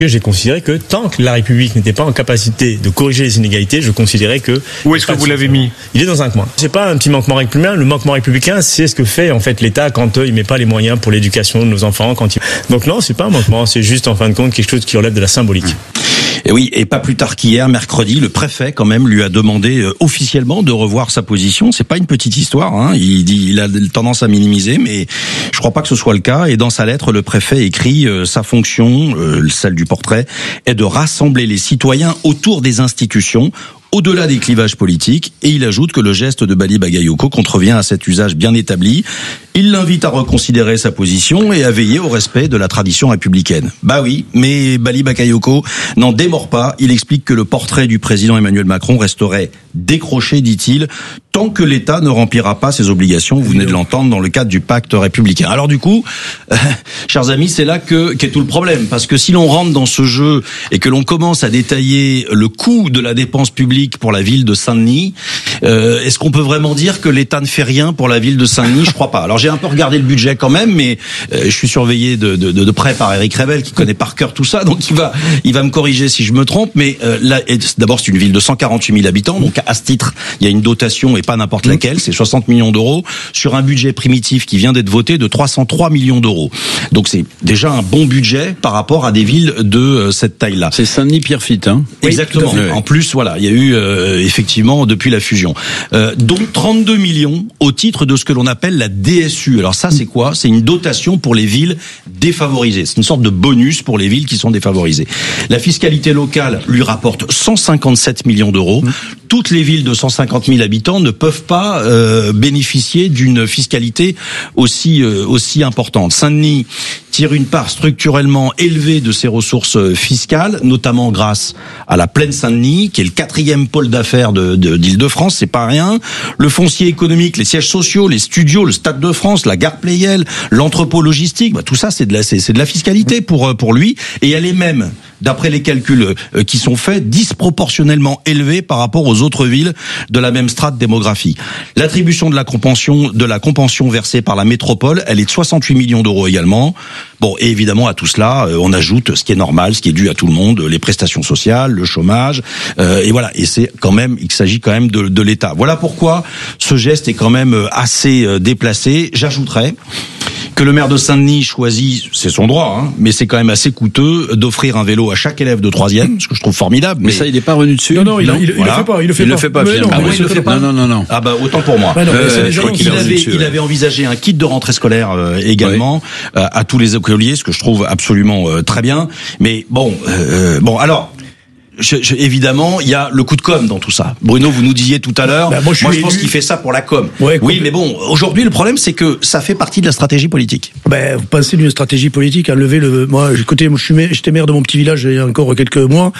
J'ai considéré que tant que la République n'était pas en capacité de corriger les inégalités, je considérais que... Où est-ce que vous l'avez mis ? Il est dans un coin. C'est pas un petit manquement républicain. Le manquement républicain, c'est ce que fait en fait l'État quand il met pas les moyens pour l'éducation de nos enfants. Donc non, c'est pas un manquement, c'est juste en fin de compte quelque chose qui relève de la symbolique. Et oui, et pas plus tard qu'hier, mercredi, le préfet quand même lui a demandé officiellement de revoir sa position. C'est pas une petite histoire, hein. Il a tendance à minimiser, mais je crois pas que ce soit le cas. Et dans sa lettre, le préfet écrit sa fonction, celle du portrait, est de rassembler les citoyens autour des institutions, au-delà des clivages politiques, et il ajoute que le geste de Bali Bagayoko contrevient à cet usage bien établi. Il l'invite à reconsidérer sa position et à veiller au respect de la tradition républicaine. Bah oui, mais Bali Bagayoko n'en démord pas. Il explique que le portrait du président Emmanuel Macron resterait décroché, dit-il, tant que l'État ne remplira pas ses obligations. Vous venez de l'entendre dans le cadre du pacte républicain. Alors du coup, chers amis, c'est là qu'est tout le problème. Parce que si l'on rentre dans ce jeu et que l'on commence à détailler le coût de la dépense publique pour la ville de Saint-Denis, est-ce qu'on peut vraiment dire que l'État ne fait rien pour la ville de Saint-Denis ? Je crois pas. Alors j'ai un peu regardé le budget quand même, mais je suis surveillé de près par Éric Revel qui connaît par cœur tout ça, donc il va me corriger si je me trompe. Mais là, d'abord c'est une ville de 148 000 habitants, donc à ce titre il y a une dotation et pas n'importe laquelle, c'est 60 millions d'euros sur un budget primitif qui vient d'être voté de 303 millions d'euros. Donc c'est déjà un bon budget par rapport à des villes de cette taille-là. C'est Saint-Denis-Pierrefitte, hein ? Exactement. Oui, en plus, voilà, il y a eu effectivement depuis la fusion, donc 32 millions au titre de ce que l'on appelle la DSU. Alors ça, c'est quoi ? C'est une dotation pour les villes défavorisées. C'est une sorte de bonus pour les villes qui sont défavorisées. La fiscalité locale lui rapporte 157 millions d'euros. Toutes les villes de 150 000 habitants ne peuvent pas bénéficier d'une fiscalité aussi importante. Saint-Denis tire une part structurellement élevée de ses ressources fiscales, notamment grâce à la Plaine Saint-Denis, qui est le 4e pôle d'affaires d'Île-de-France, c'est pas rien. Le foncier économique, les sièges sociaux, les studios, le Stade de France, la gare Pleyel, l'entrepôt logistique, tout ça c'est de la fiscalité pour lui, et elle est même, d'après les calculs qui sont faits, disproportionnellement élevée par rapport aux autres villes de la même strate démographique. L'attribution de la compension versée par la métropole, elle est de 68 millions d'euros également. Bon, et évidemment à tout cela, on ajoute ce qui est normal, ce qui est dû à tout le monde, les prestations sociales, le chômage, et voilà. Et c'est quand même, il s'agit quand même de l'État. Voilà pourquoi ce geste est quand même assez déplacé. J'ajouterais que le maire de Saint-Denis choisit, c'est son droit, hein, mais c'est quand même assez coûteux d'offrir un vélo à chaque élève de 3e, ce que je trouve formidable. Mais ça, il n'est pas revenu dessus. Non, il le fait pas. Finalement. Ah oui, il le fait pas. Non. Ah bah autant pour moi. Je crois Il avait envisagé un kit de rentrée scolaire également à tous les écoliers, ce que je trouve absolument très bien. Mais bon, alors. Évidemment, il y a le coup de com' dans tout ça. Bruno, vous nous disiez tout à l'heure, moi je pense qu'il fait ça pour la com'. Ouais, oui, mais bon, aujourd'hui le problème c'est que ça fait partie de la stratégie politique. Vous pensez d'une stratégie politique à lever j'étais maire de mon petit village il y a encore quelques mois.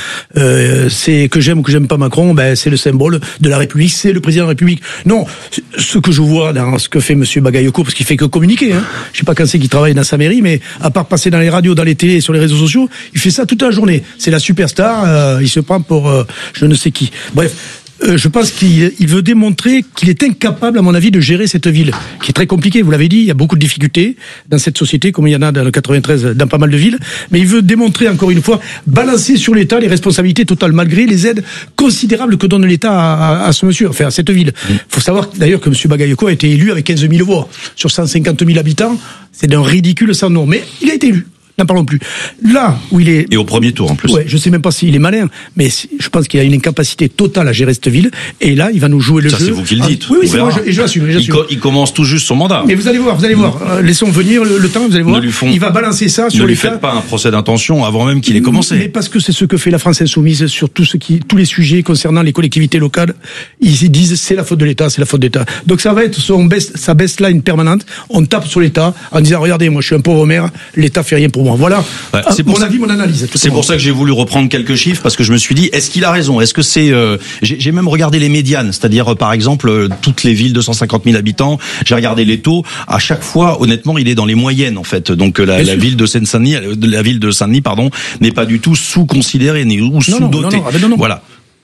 C'est que j'aime ou que j'aime pas Macron, c'est le symbole de la République, c'est le président de la République. Non, ce que je vois dans ce que fait monsieur Bagayoko, parce qu'il fait que communiquer, hein. Je sais pas quand c'est qu'il travaille dans sa mairie, mais à part passer dans les radios, dans les télés, sur les réseaux sociaux, il fait ça toute la journée. C'est la superstar, il se prend pour je ne sais qui. Bref, je pense qu'il veut démontrer qu'il est incapable, à mon avis, de gérer cette ville, qui est très compliquée. Vous l'avez dit, il y a beaucoup de difficultés dans cette société, comme il y en a dans le 93, dans pas mal de villes. Mais il veut démontrer, encore une fois, balancer sur l'État les responsabilités totales, malgré les aides considérables que donne l'État à ce monsieur, enfin à cette ville. Il faut savoir d'ailleurs que monsieur Bagayoko a été élu avec 15 000 voix sur 150 000 habitants. C'est d'un ridicule sans nom. Mais il a été élu. N'en parlons plus. Là où il est... Et au premier tour en plus. Ouais, je sais même pas s'il est malin, mais je pense qu'il a une incapacité totale à gérer cette ville. Et là, il va nous jouer le jeu. Ça, c'est vous qui le dites. Oui, c'est moi, je l'assume. Il commence tout juste son mandat. Mais vous allez voir. Laissons venir le temps, vous allez voir. Il va balancer ça sur Ne lui faites pas un procès d'intention avant même qu'il ait commencé. Mais parce que c'est ce que fait la France insoumise sur tous les sujets concernant les collectivités locales. Ils disent c'est la faute de l'État, c'est la faute de l'État. Donc ça va être sa baseline permanente. On tape sur l'État en disant regardez, moi je suis un pauvre maire, l'État fait rien pour moi. Voilà. Ouais, c'est mon avis, mon analyse. C'est pour ça que j'ai voulu reprendre quelques chiffres, parce que je me suis dit, est-ce qu'il a raison ? Est-ce que c'est... j'ai même regardé les médianes, c'est-à-dire par exemple toutes les villes de 150 000 habitants, j'ai regardé les taux, à chaque fois, honnêtement, il est dans les moyennes en fait. Donc la ville de Saint-Denis, n'est pas du tout sous-considérée, ni sous-dotée. Non. Voilà.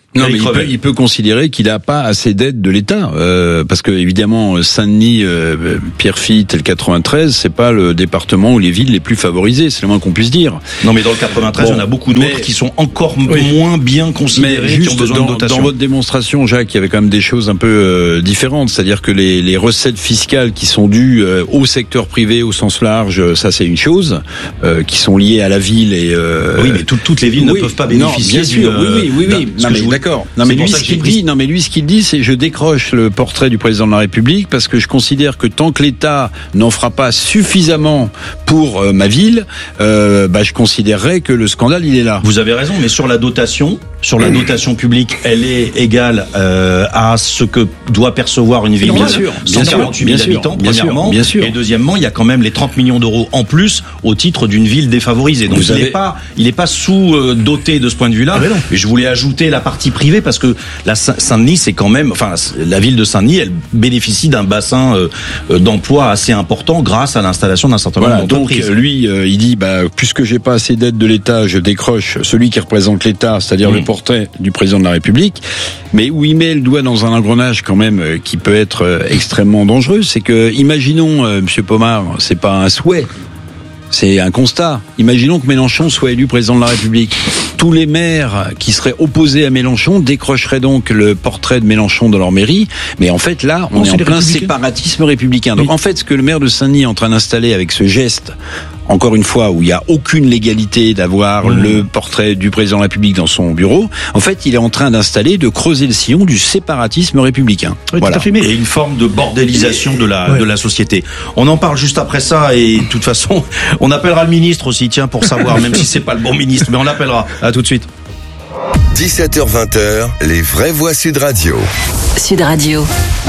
Non, mais il peut considérer qu'il n'a pas assez d'aide de l'État, parce que évidemment Saint-Denis, Pierrefitte et le 93, c'est pas le département ou les villes les plus favorisées, c'est le moins qu'on puisse dire. Non, mais dans le 93, il y en a beaucoup d'autres qui sont encore moins bien considérés, qui ont besoin de dotation. Dans votre démonstration, Jacques, il y avait quand même des choses un peu différentes, c'est-à-dire que les recettes fiscales qui sont dues au secteur privé au sens large, ça c'est une chose, qui sont liées à la ville et oui, mais toutes les villes ne peuvent pas bénéficier. Bien sûr, oui. Non, mais d'accord. Non, mais lui, ce qu'il dit, c'est je décroche le portrait du président de la République parce que je considère que tant que l'État n'en fera pas suffisamment pour ma ville, je considérerais que le scandale, il est là. Vous avez raison, mais sur la dotation publique, elle est égale à ce que doit percevoir une ville de 148 000 habitants, premièrement. Bien sûr. Et deuxièmement, il y a quand même les 30 millions d'euros en plus au titre d'une ville défavorisée. Donc il n'est pas sous-doté de ce point de vue-là. Et je voulais ajouter la partie privée parce que la Saint-Denis, c'est quand même, la ville de Saint-Denis, elle bénéficie d'un bassin d'emploi assez important grâce à l'installation d'un certain nombre d'entreprises. Donc lui, il dit, puisque j'ai pas assez d'aide de l'État, je décroche celui qui représente l'État, c'est-à-dire le portrait du président de la République. Mais où il met le doigt dans un engrenage quand même qui peut être extrêmement dangereux, c'est que, imaginons, Monsieur Pomar, c'est pas un souhait. C'est un constat. Imaginons que Mélenchon soit élu président de la République. Tous les maires qui seraient opposés à Mélenchon décrocheraient donc le portrait de Mélenchon dans leur mairie. Mais en fait, là, on est en plein séparatisme républicain. Donc, en fait, ce que le maire de Saint-Denis est en train d'installer avec ce geste, encore une fois, où il n'y a aucune légalité d'avoir le portrait du président de la République dans son bureau, en fait, il est en train de creuser le sillon du séparatisme républicain. Oui, voilà. Et une forme de bordélisation de la société. On en parle juste après ça et de toute façon, on appellera le ministre aussi, pour savoir, même si c'est pas le bon ministre, mais on l'appellera. À tout de suite. 17h-20h, les vraies voix Sud Radio. Sud Radio.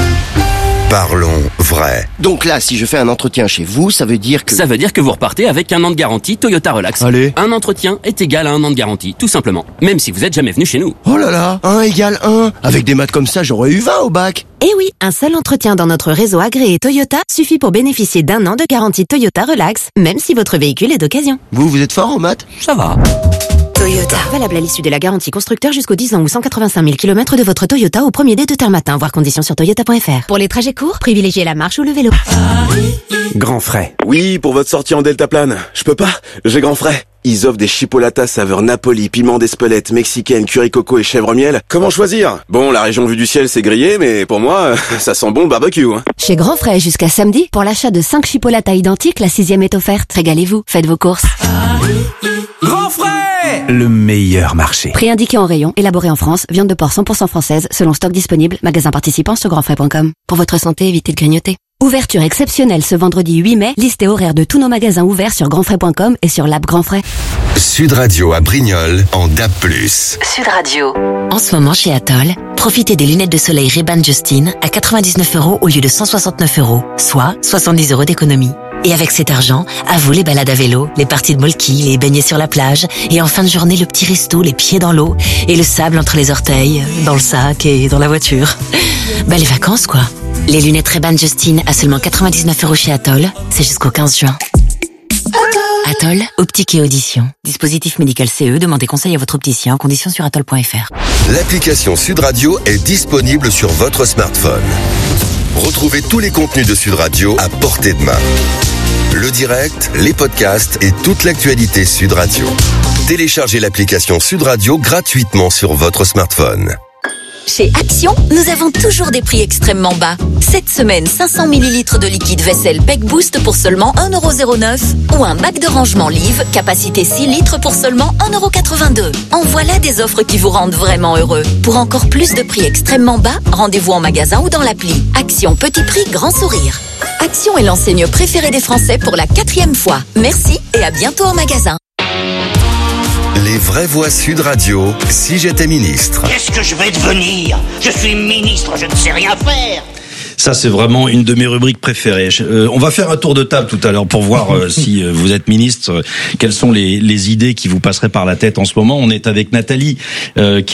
Parlons vrai. Donc là, si je fais un entretien chez vous, ça veut dire que... Ça veut dire que vous repartez avec 1 an de garantie Toyota Relax. Allez. Un entretien est égal à 1 an de garantie, tout simplement. Même si vous êtes jamais venu chez nous. Oh là là, 1 égale 1. Avec des maths comme ça, j'aurais eu 20 au bac. Eh oui, un seul entretien dans notre réseau agréé Toyota suffit pour bénéficier d'1 an de garantie Toyota Relax, même si votre véhicule est d'occasion. Vous êtes fort en maths? Ça va. Toyota. Valable à l'issue de la garantie constructeur jusqu'aux 10 ans ou 185 000 km de votre Toyota au premier dé de terre matin. Voir conditions sur toyota.fr. Pour les trajets courts, privilégiez la marche ou le vélo. Grand Frais. Oui, pour votre sortie en deltaplane. Je peux pas, j'ai Grand Frais. Ils offrent des chipolatas saveur Napoli, piment d'Espelette, mexicaine, curry coco et chèvre miel. Comment choisir? Bon, la région vue du ciel c'est grillé, mais pour moi, ça sent bon le barbecue. Chez Grand Frais jusqu'à samedi, pour l'achat de 5 chipolatas identiques, la 6e est offerte. Régalez-vous, faites vos courses. Grand Frais! Le meilleur marché. Prix indiqué en rayon, élaboré en France, viande de porc 100% française, selon stock disponible, magasin participant sur grandfrais.com. Pour votre santé, évitez de grignoter. Ouverture exceptionnelle ce vendredi 8 mai, liste et horaire de tous nos magasins ouverts sur grandfrais.com et sur l'app Grand Frais. Sud Radio à Brignoles en DAB+. Sud Radio. En ce moment chez Atoll, profitez des lunettes de soleil Ray-Ban Justine à 99 € au lieu de 169 €, soit 70 € d'économie. Et avec cet argent, à vous les balades à vélo, les parties de molki, les baignets sur la plage, et en fin de journée le petit resto, les pieds dans l'eau, et le sable entre les orteils, dans le sac et dans la voiture. Les vacances quoi. Les lunettes Ray-Ban Justine à seulement 99 € chez Atoll, c'est jusqu'au 15 juin. Atoll, optique et audition. Dispositif médical CE, demandez conseil à votre opticien, conditions sur atoll.fr. L'application Sud Radio est disponible sur votre smartphone. Retrouvez tous les contenus de Sud Radio à portée de main. Le direct, les podcasts et toute l'actualité Sud Radio. Téléchargez l'application Sud Radio gratuitement sur votre smartphone. Chez Action, nous avons toujours des prix extrêmement bas. Cette semaine, 500 ml de liquide vaisselle Peck Boost pour seulement 1,09 € ou un bac de rangement Live, capacité 6 litres pour seulement 1,82 €. En voilà des offres qui vous rendent vraiment heureux. Pour encore plus de prix extrêmement bas, rendez-vous en magasin ou dans l'appli. Action, petit prix, grand sourire. Action est l'enseigne préférée des Français pour la 4e fois. Merci et à bientôt en magasin. Les vraies voix Sud Radio, si j'étais ministre. Qu'est-ce que je vais devenir? Je suis ministre, je ne sais rien faire. Ça, c'est vraiment une de mes rubriques préférées. On va faire un tour de table tout à l'heure pour voir si vous êtes ministre, quelles sont les idées qui vous passeraient par la tête en ce moment. On est avec Nathalie, qui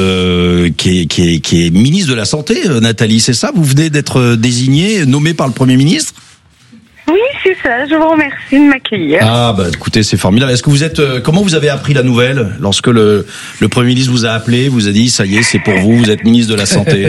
est ministre de la Santé. Nathalie, c'est ça? Vous venez d'être désignée, nommée par le Premier ministre? Oui, c'est ça. Je vous remercie de m'accueillir. Ah bah écoutez, c'est formidable. Est-ce que vous êtes comment vous avez appris la nouvelle lorsque le Premier ministre vous a appelé, vous a dit ça y est, c'est pour vous, vous êtes ministre de la Santé?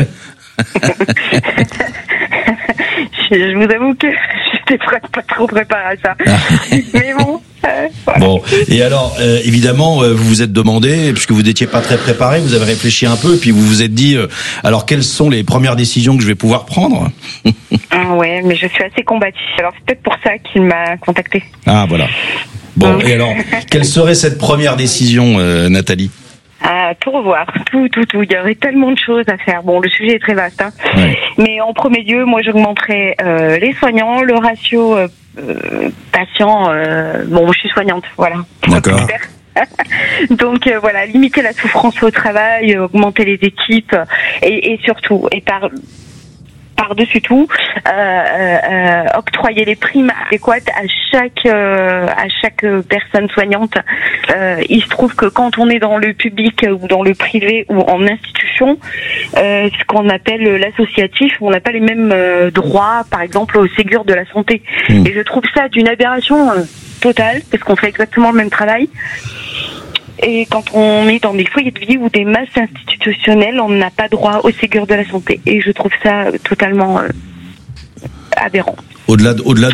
Je vous avoue que j'étais pas trop préparée à ça. Mais bon. Voilà. Bon, et alors évidemment vous vous êtes demandé, puisque vous n'étiez pas très préparé, vous avez réfléchi un peu, et puis vous vous êtes dit alors quelles sont les premières décisions que je vais pouvoir prendre? Ouais, mais je suis assez combative. Alors c'est peut-être pour ça qu'il m'a contacté. Ah voilà. Bon, et alors quelle serait cette première décision, Nathalie? Tout revoir, tout. Il y aurait tellement de choses à faire. Bon, le sujet est très vaste, hein. Ouais. Mais en premier lieu, moi, j'augmenterais les soignants, le ratio patient. Bon, je suis soignante, voilà. D'accord. Donc voilà, limiter la souffrance au travail, augmenter les équipes et surtout, et par-dessus tout, octroyer les primes adéquates à chaque personne soignante. Il se trouve que quand on est dans le public ou dans le privé ou en institution, ce qu'on appelle l'associatif, on n'a pas les mêmes droits, par exemple au Ségur de la santé. Et je trouve ça d'une aberration totale, parce qu'on fait exactement le même travail. Et quand on est dans des foyers de vie ou des masses institutionnelles, on n'a pas droit au Ségur de la santé. Et je trouve ça totalement aberrant. Au-delà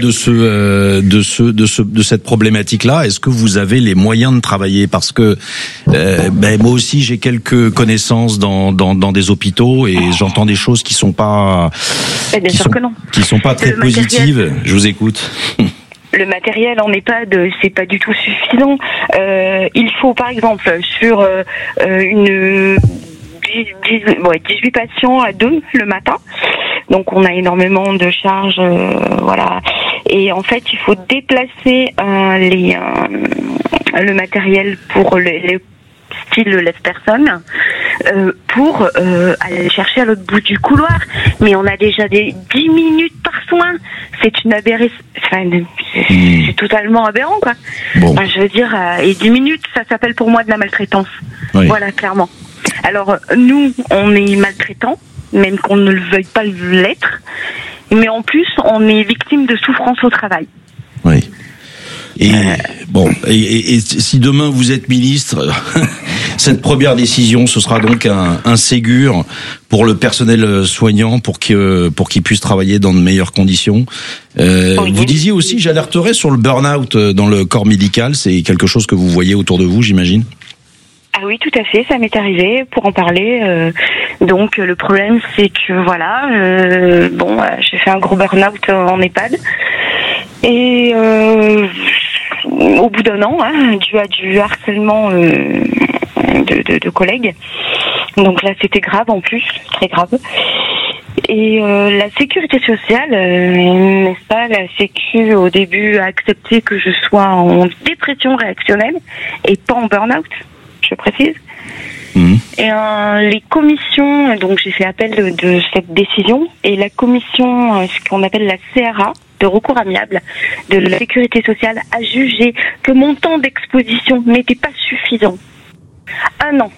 de cette problématique-là, est-ce que vous avez les moyens de travailler? Parce que moi aussi j'ai quelques connaissances dans des hôpitaux et j'entends des choses qui sont pas qui sont pas très positives. Je vous écoute. Le matériel en EHPAD, c'est pas du tout suffisant. Il faut, par exemple, sur 18 patients à 2 le matin. Donc, on a énormément de charges, voilà. Et en fait, il faut déplacer le matériel pour les style lève-personne pour aller chercher à l'autre bout du couloir. Mais on a déjà des 10 minutes par soin. C'est une aberration. Enfin, c'est totalement aberrant, quoi. Bon. Enfin, je veux dire, et 10 minutes, ça s'appelle pour moi de la maltraitance. Oui. Voilà, clairement. Alors, nous, on est maltraitants, même qu'on ne le veuille pas l'être. Mais en plus, on est victime de souffrance au travail. Oui. Et bon, et si demain vous êtes ministre, cette première décision, ce sera donc un Ségur pour le personnel soignant pour qu'il puisse travailler dans de meilleures conditions. Oui. Vous disiez aussi, j'alerterai sur le burn-out dans le corps médical. C'est quelque chose que vous voyez autour de vous, j'imagine. Ah oui, tout à fait, ça m'est arrivé. Pour en parler, donc le problème c'est que voilà, j'ai fait un gros burn-out en EHPAD et au bout d'un an, dû à du harcèlement de collègues. Donc là, c'était grave en plus, très grave. Et la sécurité sociale, n'est-ce pas, la Sécu au début a accepté que je sois en dépression réactionnelle et pas en burn-out, je précise. Et les commissions, donc j'ai fait appel de cette décision, et la commission, ce qu'on appelle la CRA, de recours amiable de la sécurité sociale, a jugé que mon temps d'exposition n'était pas suffisant. 1 an.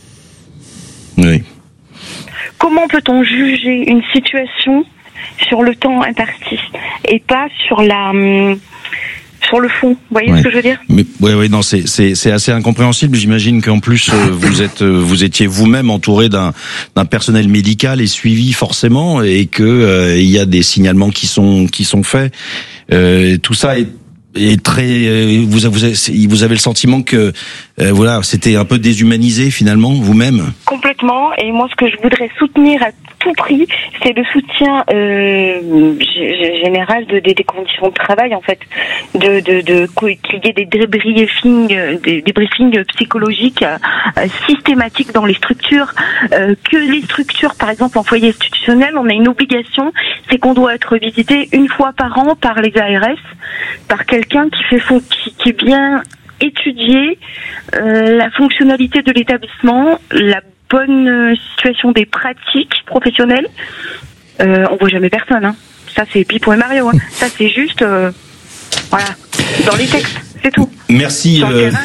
Oui. Comment peut-on juger une situation sur le temps imparti et pas sur sur le fond, vous voyez ce que je veux dire? Mais oui, non, c'est assez incompréhensible. J'imagine qu'en plus vous étiez vous-même entouré d'un personnel médical et suivi forcément, et que il y a des signalements qui sont faits. Tout ça est très. Vous avez le sentiment que voilà, c'était un peu déshumanisé finalement vous-même. Complètement. Et moi, ce que je voudrais soutenir à tout prix, c'est le soutien général des conditions de travail, en fait, qu'il y ait des débriefings psychologiques systématiques dans les structures, que les structures, par exemple en foyer institutionnel, on a une obligation, c'est qu'on doit être visité 1 fois par an par les ARS, par quelqu'un qui vient étudier la fonctionnalité de l'établissement, la bonne situation des pratiques professionnelles. On voit jamais personne, hein. Ça c'est Pipo et Mario, hein. Ça c'est juste voilà, dans les textes, c'est tout. Merci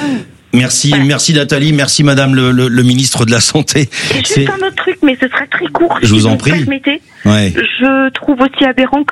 merci Nathalie, merci Madame le ministre de la Santé. Et juste un autre truc, mais ce sera très court. Je vous en prie. Permettez. Ouais. Je trouve aussi aberrant que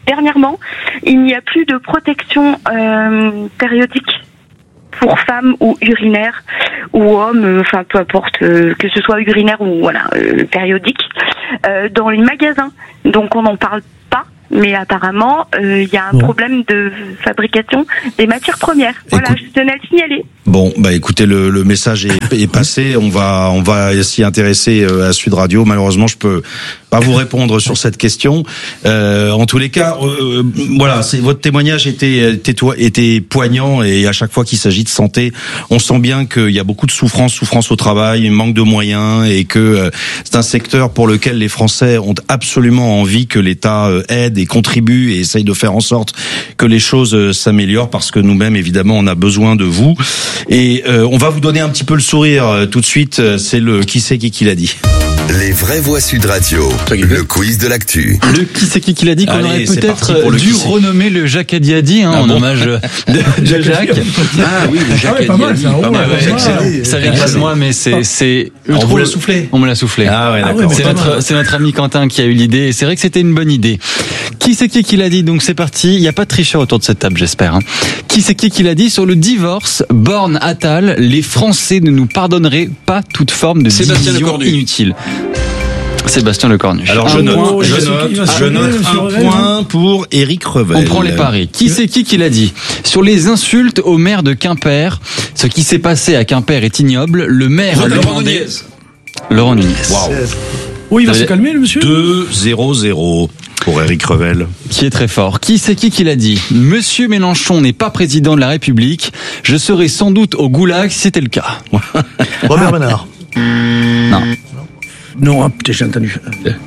dernièrement, il n'y a plus de protection périodique pour femmes ou urinaires ou hommes, enfin peu importe, que ce soit urinaire ou périodique, dans les magasins. Donc on n'en parle pas, mais apparemment il y a un problème de fabrication des matières premières. Voilà, je tenais à le signaler. Bon, écoutez, le message est passé. On va s'y intéresser à Sud Radio. Malheureusement, je peux pas vous répondre sur cette question. En tous les cas, voilà, votre témoignage était poignant, et à chaque fois qu'il s'agit de santé, on sent bien qu'il y a beaucoup de souffrance au travail, manque de moyens, et que c'est un secteur pour lequel les Français ont absolument envie que l'État aide et contribue et essaye de faire en sorte que les choses s'améliorent, parce que nous-mêmes, évidemment, on a besoin de vous. Et on va vous donner un petit peu le sourire tout de suite. C'est le qui c'est qui l'a dit. Les vraies voix Sud Radio, le quiz de l'actu. Le qui c'est qui l'a dit, qu'on aurait peut-être dû renommer le Jacques Adiadi, en hommage de Jacques. Ah oui, le Jacques Adiadi. Ça vient pas de moi, mais c'est. On vous l'a soufflé. On me l'a soufflé. Ah ouais, d'accord. C'est notre ami Quentin qui a eu l'idée, et c'est vrai que c'était une bonne idée. Qui c'est qui l'a dit? Donc c'est parti. Il n'y a pas de tricheur autour de cette table, j'espère. Qui c'est qui l'a dit? Sur le divorce, Borne Attal, les Français ne nous pardonneraient pas toute forme de division inutile. Sébastien Lecornu. Alors je note un point pour Éric Revel. On prend les paris. Qui c'est qui l'a dit? Sur les insultes au maire de Quimper, ce qui s'est passé à Quimper est ignoble. Le maire a demandé. Laurent Nunez. Waouh. Oui, il va se calmer, le monsieur. 2-0-0 pour Éric Revel. Qui est très fort. Qui c'est qui l'a dit? Monsieur Mélenchon n'est pas président de la République. Je serai sans doute au goulag si c'était le cas. Robert Ménard. Non. Non, peut-être j'ai entendu.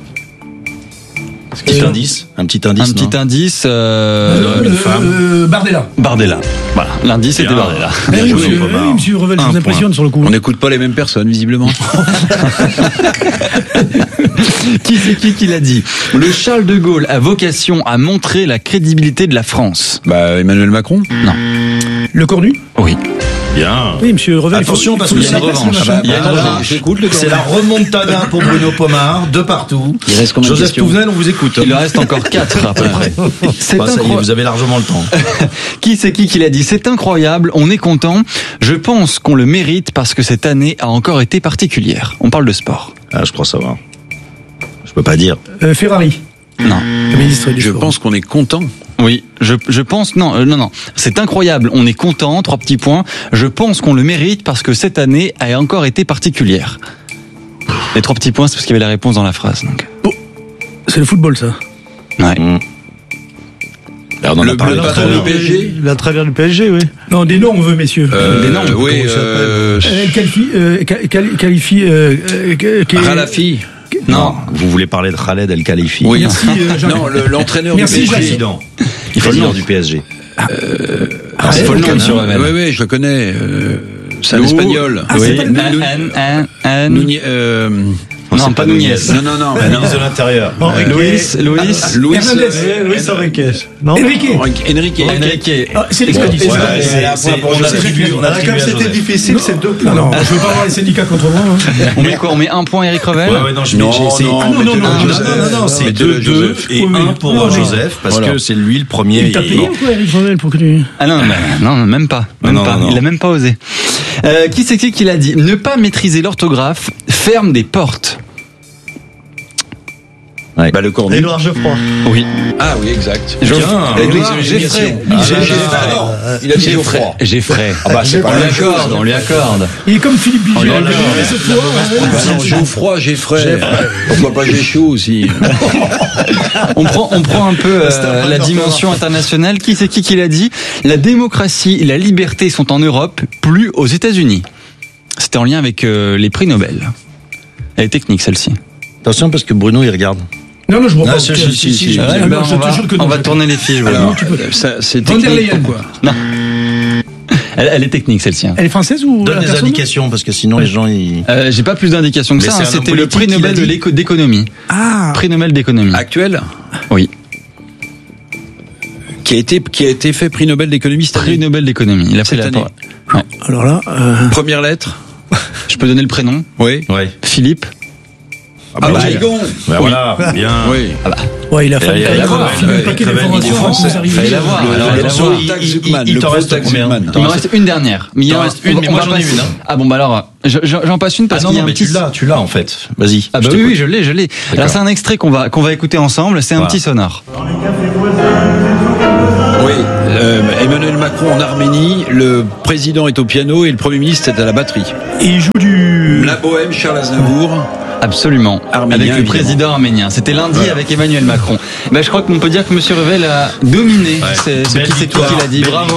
Un petit indice. Bardella. Voilà, l'indice c'était Bardella. Monsieur Revel, je vous impressionne sur le coup. On n'écoute pas les mêmes personnes, visiblement. Qui c'est qui l'a dit? Le Charles de Gaulle a vocation à montrer la crédibilité de la France. Emmanuel Macron. Non. Le Cornu. Oui. Bien. Oui, monsieur Revel. Attention, parce qu'il y a une revanche. J'écoute le C'est la remontada pour Bruno Pomar, de partout. Il reste combien de Joseph questions? Touvenel, on vous écoute. Il en reste encore 4 à peu près. Ça y est, vous avez largement le temps. Qui c'est qui l'a dit? C'est incroyable, on est content. Je pense qu'on le mérite parce que cette année a encore été particulière. On parle de sport. Ah, je crois savoir. Je peux pas dire. Ferrari. Non. Ministre du Je Sport. pense qu'on est content. Oui, je pense non. C'est incroyable, on est content, 3 petits points. Je pense qu'on le mérite parce que cette année a encore été particulière. Les 3 petits points, c'est parce qu'il y avait la réponse dans la phrase. Donc. Oh, c'est le football, ça. Ouais. Alors, on en a parlé patron du PSG. À travers le PSG, oui. Non, des noms on veut, messieurs. Des noms. Oui. Qualifie. Ralafi. Non. Vous voulez parler de Khaled El Khalifi? Oui. Merci, Jacques. Non, l'entraîneur du Merci, PSG. Jacques. Il faut le nom du PSG. Il faut le nom, monsieur Revel. Oui, je le connais. C'est un espagnol. Oui. Non, pas Nunez. Non. Ministre de l'Intérieur. Luis Enrique. Non. Enrique. C'est l'expédition. Comme c'était difficile, c'est 2 points. Non, je veux pas avoir les syndicats contre moi. On met quoi? On met 1 point Éric Revel? Non, c'est 2 et 1 pour Joseph, parce que c'est lui le premier. Il t'a payé ou quoi, Éric Revel, pour que tu... Ah non, même pas. Il a même pas osé. Qui c'est qui l'a dit? Ne pas maîtriser l'orthographe ferme des portes. Ouais. Le Cornu. Édouard Geoffroy. Oui. Ah oui, exact. Geoffrey. Il a dit Geoffroy. Geoffrey. On lui accorde. Il est comme Philippe Biget. Geoffroy. Pourquoi pas j'ai chaud aussi? On prend un peu la dimension internationale. Qui c'est qui l'a dit? La démocratie et la liberté sont en Europe, plus aux États-Unis. C'était en lien avec les prix Nobel. Elle est technique, celle-ci. Attention, parce que Bruno, il regarde. Non, je vois pas. On va tourner les fiches. C'est technique, quoi. Non. Elle est technique, celle-ci. Elle est française ou? Donne des indications, parce que sinon les gens, ils... J'ai pas plus d'indications que ça. C'était le prix Nobel d'économie. Ah. Prix Nobel d'économie. Actuel? Oui. Qui a été fait prix Nobel d'économie cette année. Prix Nobel d'économie. Il a pris cette année. Ouais. Alors là, première lettre. Je peux donner le prénom? Oui. Philippe. Rigon. Voilà, bien. Oui. Ouais, il a fallu un paquet d'informations. Il t'en reste combien? Il m'en reste une dernière. Il en reste une, mais moi j'en ai une. Ah bon, bah alors, j'en passe une parce qu'il y a un petit... tu l'as en fait. Vas-y. Ah bah oui, je l'ai. Alors c'est un extrait qu'on va écouter ensemble, c'est un petit sonore. Oui, Emmanuel Macron en Arménie, le président est au piano et le Premier ministre est à la batterie. Et il joue du... La Bohème, Charles Aznavour. Absolument, arménien, avec le président arménien. C'était lundi avec Emmanuel Macron. Ben, je crois qu'on peut dire que Monsieur Revel a dominé ce qui c'est qui l'a dit. Bravo.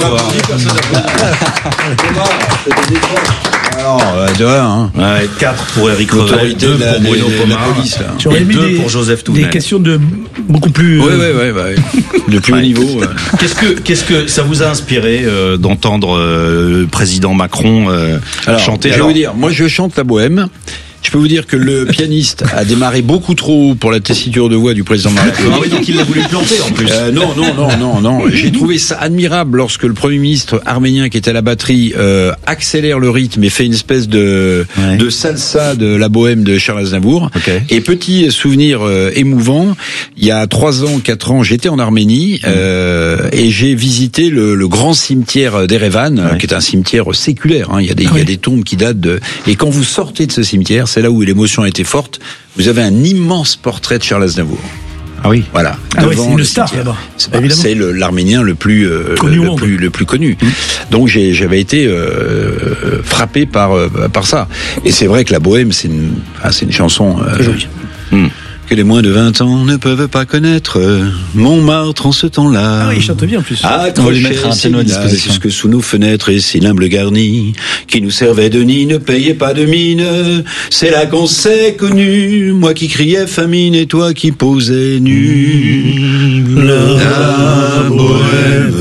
Alors, 2-1. 4 pour Éric Revel, 2 pour Bruno Pomar, et 2 pour Joseph Tounel. Des questions de beaucoup plus... de plus haut niveau. Qu'est-ce que ça vous a inspiré d'entendre le président Macron chanter? Je vais vous dire, moi je chante la Bohème. Je peux vous dire que le pianiste a démarré beaucoup trop haut pour la tessiture de voix du président de la République. Ah oui, donc il l'a voulu planter en plus. Non. J'ai trouvé ça admirable lorsque le Premier ministre arménien qui était à la batterie accélère le rythme et fait une espèce de salsa de la Bohème de Charles Aznavour. Okay. Et petit souvenir émouvant, il y a 3 ans, 4 ans, j'étais en Arménie et j'ai visité le grand cimetière d'Erevan, qui est un cimetière séculaire. Il y a des tombes qui datent de... Et quand vous sortez de ce cimetière, c'est là où l'émotion a été forte. Vous avez un immense portrait de Charles Aznavour. Ah oui. Voilà. C'est une star là-bas. C'est l'Arménien le plus connu. Donc j'avais été frappé par ça. Et c'est vrai que la Bohème, c'est une chanson jolie. Que les moins de 20 ans ne peuvent pas connaître Montmartre en ce temps-là. Ah oui, il chante bien en plus. On va lui mettre un piano à disposition. Jusque sous nos fenêtres et ces limbes garnies qui nous servaient de nid ne payaient pas de mine. C'est là qu'on s'est connus, moi qui criais famine et toi qui posais nu. La Bohème.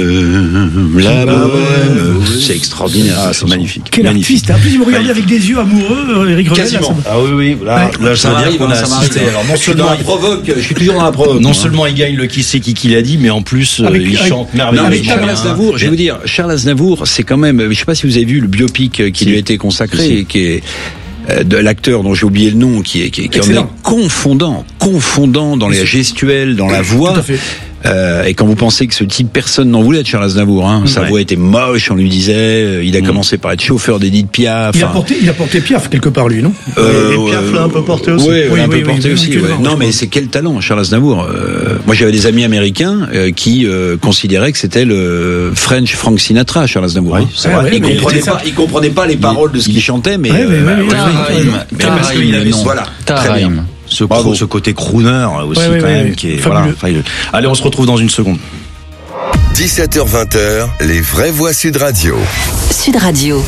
C'est extraordinaire, c'est magnifique. Quel artiste. En plus, il me regardait avec des yeux amoureux, Éric Revel. Quasiment. Ah oui. Là, ça veut dire qu'on a assisté. Alors, non seulement il provoque, je suis toujours dans la provoque. Non seulement il gagne le qui c'est qui l'a dit, mais en plus, il chante merveilleusement. Avec Charles Aznavour, je vais vous dire, Charles Aznavour, c'est quand même, je sais pas si vous avez vu le biopic qui lui a été consacré, qui est de l'acteur dont j'ai oublié le nom, qui en est confondant dans les gestuels, dans la voix. Tout à fait. Et quand vous pensez que ce type, personne n'en voulait de Charles Aznavour, sa voix était moche, on lui disait, il a commencé par être chauffeur d'Edith Piaf. Il a porté Piaf quelque part, lui, non? Et Piaf l'a un peu porté aussi. Oui, un peu porté aussi. Non, mais c'est quel talent, Charles Aznavour. Moi, j'avais des amis américains qui considéraient que c'était le French Frank Sinatra, Charles Aznavour. Oui, c'est vrai. Il comprenait pas les paroles de ce qu'il chantait, mais parce qu'il avait voilà, très bien. Ce côté crooner aussi quand même qui est voilà. Allez, on se retrouve dans une seconde. 17h-20h, les vraies voix Sud Radio. Sud Radio.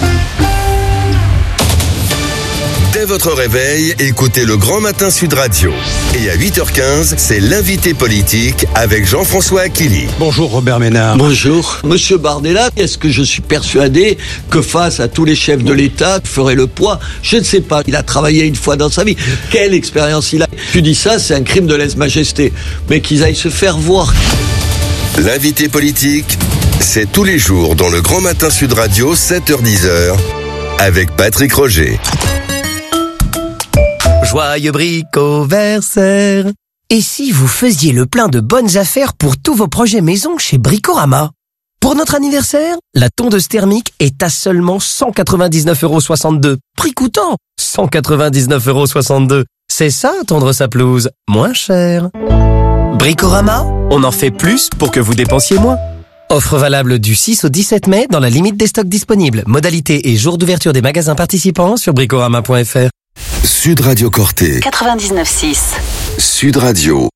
Dès votre réveil, écoutez le Grand Matin Sud Radio. Et à 8h15, c'est l'invité politique avec Jean-François Aquili. Bonjour Robert Ménard. Bonjour. Monsieur Bardella, est-ce que je suis persuadé que face à tous les chefs de l'État, ferait le poids? Je ne sais pas. Il a travaillé une fois dans sa vie. Quelle expérience il a? Tu dis ça, c'est un crime de lèse-majesté. Mais qu'ils aillent se faire voir. L'invité politique, c'est tous les jours dans le Grand Matin Sud Radio, 7h-10h, avec Patrick Roger. Joyeux bricoversaire. Et si vous faisiez le plein de bonnes affaires pour tous vos projets maison chez Bricorama? Pour notre anniversaire, la tondeuse thermique est à seulement 199,62 €. Prix coûtant, 199,62 €. C'est ça, tondre sa pelouse, moins cher. Bricorama, on en fait plus pour que vous dépensiez moins. Offre valable du 6 au 17 mai dans la limite des stocks disponibles. Modalité et jour d'ouverture des magasins participants sur bricorama.fr. Sud Radio Corté 99.6. Sud Radio.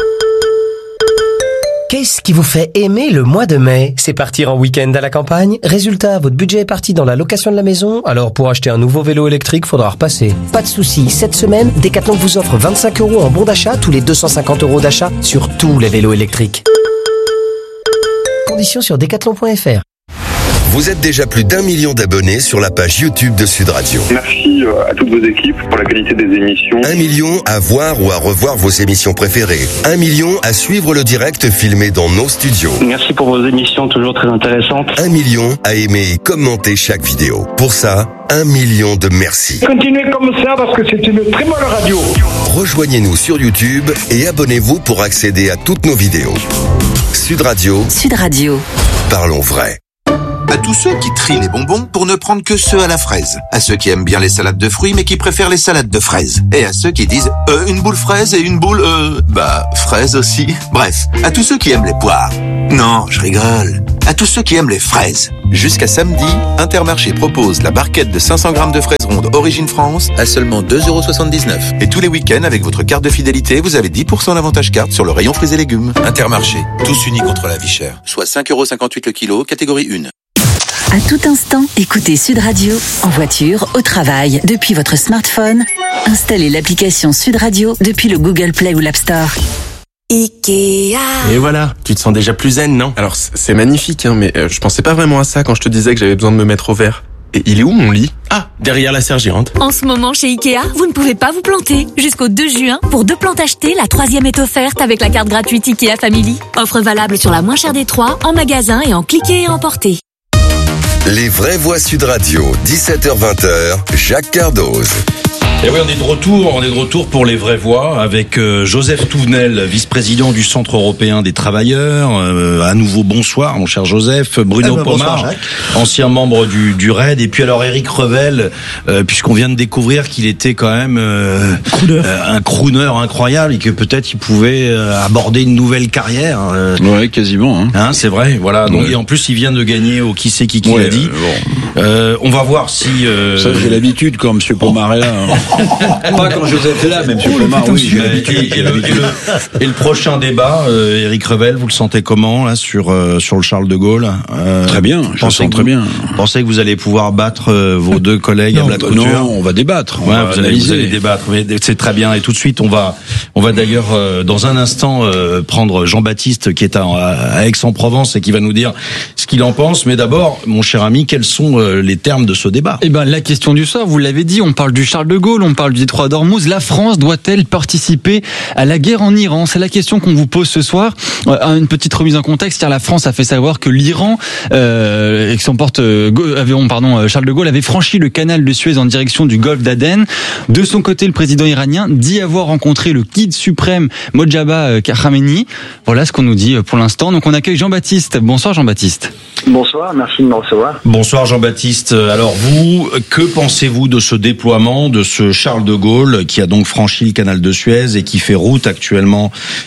Qu'est-ce qui vous fait aimer le mois de mai? C'est partir en week-end à la campagne? Résultat, votre budget est parti dans la location de la maison, alors pour acheter un nouveau vélo électrique, faudra repasser. Pas de souci, cette semaine, Decathlon vous offre 25 € en bon d'achat tous les 250 € d'achat sur tous les vélos électriques. Conditions sur decathlon.fr. Vous êtes déjà plus d'1 million d'abonnés sur la page YouTube de Sud Radio. Merci à toutes vos équipes pour la qualité des émissions. 1 million à voir ou à revoir vos émissions préférées. 1 million à suivre le direct filmé dans nos studios. Merci pour vos émissions toujours très intéressantes. 1 million à aimer et commenter chaque vidéo. Pour ça, 1 million de merci. Continuez comme ça parce que c'est une très bonne radio. Rejoignez-nous sur YouTube et abonnez-vous pour accéder à toutes nos vidéos. Sud Radio. Sud Radio. Parlons vrai. À tous ceux qui trient les bonbons pour ne prendre que ceux à la fraise. À ceux qui aiment bien les salades de fruits mais qui préfèrent les salades de fraises. Et à ceux qui disent une boule fraise et une boule fraise aussi. Bref, à tous ceux qui aiment les poires. Non, je rigole. À tous ceux qui aiment les fraises. Jusqu'à samedi, Intermarché propose la barquette de 500 grammes de fraises rondes Origine France à seulement 2,79 €. Et tous les week-ends, avec votre carte de fidélité, vous avez 10% d'avantage carte sur le rayon fruits et légumes. Intermarché, tous unis contre la vie chère. Soit 5,58 € le kilo, catégorie 1. À tout instant, écoutez Sud Radio, en voiture, au travail, depuis votre smartphone. Installez l'application Sud Radio depuis le Google Play ou l'App Store. Ikea. Et voilà, tu te sens déjà plus zen, non? Alors, c'est magnifique, hein, mais je pensais pas vraiment à ça quand je te disais que j'avais besoin de me mettre au vert. Et il est où mon lit? Ah, derrière la serre géante. En ce moment, chez Ikea, vous ne pouvez pas vous planter. Jusqu'au 2 juin, pour 2 plantes achetées, la 3e est offerte avec la carte gratuite Ikea Family. Offre valable sur la moins chère des 3, en magasin et en cliquer et emporter. Les vraies voix Sud Radio, 17h-20h, Jacques Cardoz. Et oui, on est de retour pour les vraies voix avec Joseph Touvenel, vice-président du Centre européen des travailleurs. À nouveau, bonsoir, mon cher Joseph. Bruno Pomar, ancien membre du RAID. Et puis alors Éric Revel, puisqu'on vient de découvrir qu'il était quand même un crooner incroyable et que peut-être il pouvait aborder une nouvelle carrière. Ouais, quasiment. Hein, c'est vrai, voilà. Donc, et en plus, il vient de gagner au qui c'est qui l'a dit. On va voir si... Ça, j'ai l'habitude quand M. Pomar est là. Hein. Pas quand Joseph est là, même M. Pomar, oui. Et le prochain débat, Éric Revel, vous le sentez comment là sur le Charles de Gaulle? Très bien, je le sens très bien. Pensez que vous allez pouvoir battre vos deux collègues à Blatt Couture? Non, on va débattre. Vous allez débattre. C'est très bien. Et tout de suite, on va d'ailleurs dans un instant prendre Jean-Baptiste qui est à Aix-en-Provence et qui va nous dire ce qu'il en pense. Mais d'abord, mon cher ami, quels sont les termes de ce débat? Eh ben, la question du soir, vous l'avez dit, on parle du Charles de Gaulle, on parle du détroit d'Ormuz. La France doit-elle participer à la guerre en Iran? C'est la question qu'on vous pose ce soir. Une petite remise en contexte, car la France a fait savoir que l'Iran, Charles de Gaulle avait franchi le canal de Suez en direction du golfe d'Aden. De son côté, le président iranien dit avoir rencontré le guide suprême Mojtaba Khamenei. Voilà ce qu'on nous dit pour l'instant. Donc on accueille Jean-Baptiste. Bonsoir Jean-Baptiste. Bonsoir, merci de me recevoir. Bonsoir Jean-Baptiste. Alors vous, que pensez-vous de ce déploiement de ce Charles de Gaulle qui a donc franchi le canal de Suez et qui fait route actuellement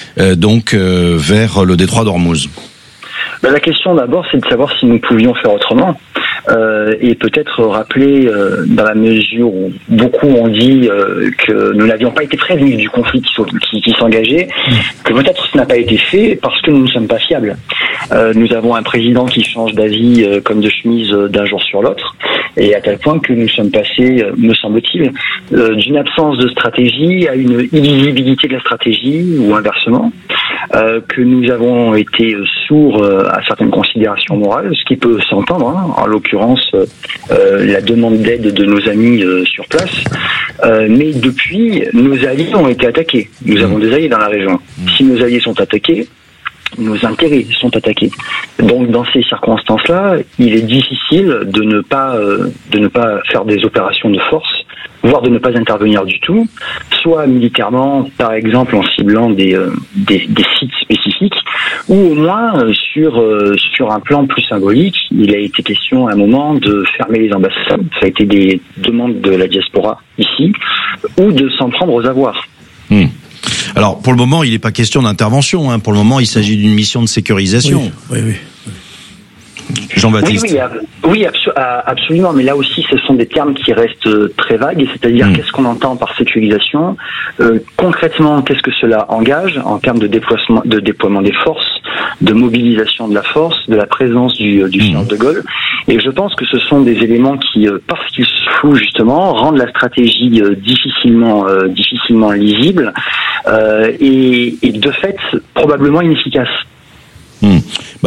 vers le détroit d'Ormuz? La question d'abord, c'est de savoir si nous pouvions faire autrement. Et peut-être rappeler, dans la mesure où beaucoup ont dit que nous n'avions pas été prévenus du conflit qui s'engageait, que peut-être ce n'a pas été fait parce que nous ne sommes pas fiables. Nous avons un président qui change d'avis comme de chemise d'un jour sur l'autre, et à tel point que nous sommes passés, me semble-t-il, d'une absence de stratégie à une illisibilité de la stratégie, ou inversement, que nous avons été sourds à certaines considérations morales, ce qui peut s'entendre, hein, en l'occurrence la demande d'aide de nos amis sur place, mais depuis, nos alliés ont été attaqués. Nous avons des alliés dans la région. Si nos alliés sont attaqués, nos intérêts sont attaqués. Donc dans ces circonstances-là, il est difficile de ne pas faire des opérations de force, voire de ne pas intervenir du tout, soit militairement, par exemple en ciblant des sites spécifiques, ou au moins sur un plan plus symbolique. Il a été question à un moment de fermer les ambassades, ça a été des demandes de la diaspora ici, ou de s'en prendre aux avoirs. Alors, pour le moment, il n'est pas question d'intervention. Hein. Pour le moment, il s'agit d'une mission de sécurisation. Oui. Jean-Baptiste. Oui, absolument. Mais là aussi, ce sont des termes qui restent très vagues. C'est-à-dire, qu'est-ce qu'on entend par sécurisation? Concrètement, qu'est-ce que cela engage en termes de déploiement des forces, de mobilisation de la force, de la présence du Charles de Gaulle? Et je pense que ce sont des éléments qui, parce qu'ils se flouent justement, rendent la stratégie difficilement lisible et de fait probablement inefficace.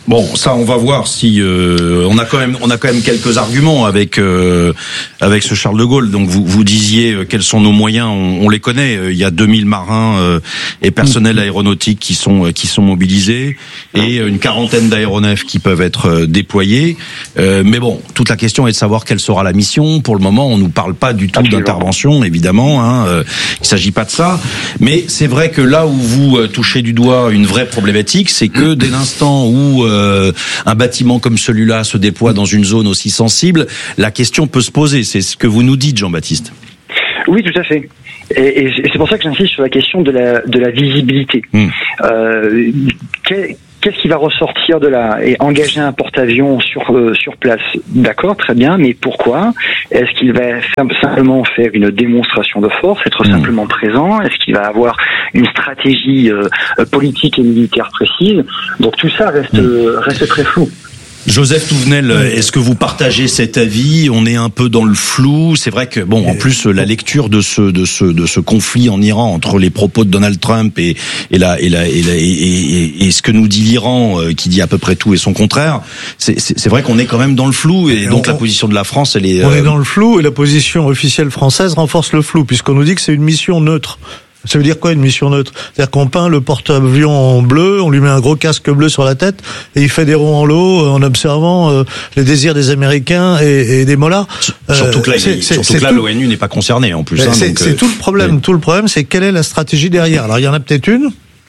Bon, ça, on va voir si on a quand même quelques arguments avec ce Charles de Gaulle. Donc vous disiez quels sont nos moyens, on les connaît. Il y a 2000 marins et personnels aéronautiques qui sont mobilisés et une quarantaine d'aéronefs qui peuvent être déployés. Mais bon, toute la question est de savoir quelle sera la mission. Pour le moment, on nous parle pas du tout d'intervention, évidemment. Il s'agit pas de ça. Mais c'est vrai que là où vous touchez du doigt une vraie problématique, c'est que dès l'instant où un bâtiment comme celui-là se déploie dans une zone aussi sensible, la question peut se poser. C'est ce que vous nous dites, Jean-Baptiste. Oui, tout à fait. Et c'est pour ça que j'insiste sur la question de la visibilité. Qu'est-ce qui va ressortir de là? Et engager un porte-avions sur place, d'accord, très bien, mais pourquoi? Est-ce qu'il va simplement faire une démonstration de force, être simplement présent? Est-ce qu'il va avoir une stratégie politique et militaire précise? Donc tout ça reste très flou. Joseph Touvenel, est-ce que vous partagez cet avis? On est un peu dans le flou. C'est vrai que bon, en plus la lecture de ce conflit en Iran entre les propos de Donald Trump et ce que nous dit l'Iran, qui dit à peu près tout et son contraire. C'est vrai qu'on est quand même dans le flou et donc la position de la France, elle est. On est dans le flou et la position officielle française renforce le flou puisqu'on nous dit que c'est une mission neutre. Ça veut dire quoi une mission neutre? C'est-à-dire qu'on peint le porte-avions en bleu, on lui met un gros casque bleu sur la tête et il fait des ronds en l'eau en observant les désirs des Américains et des mollahs. Surtout que là, l'ONU n'est pas concernée en plus. C'est tout le problème. Tout le problème, c'est quelle est la stratégie derrière. Alors il y en a peut-être une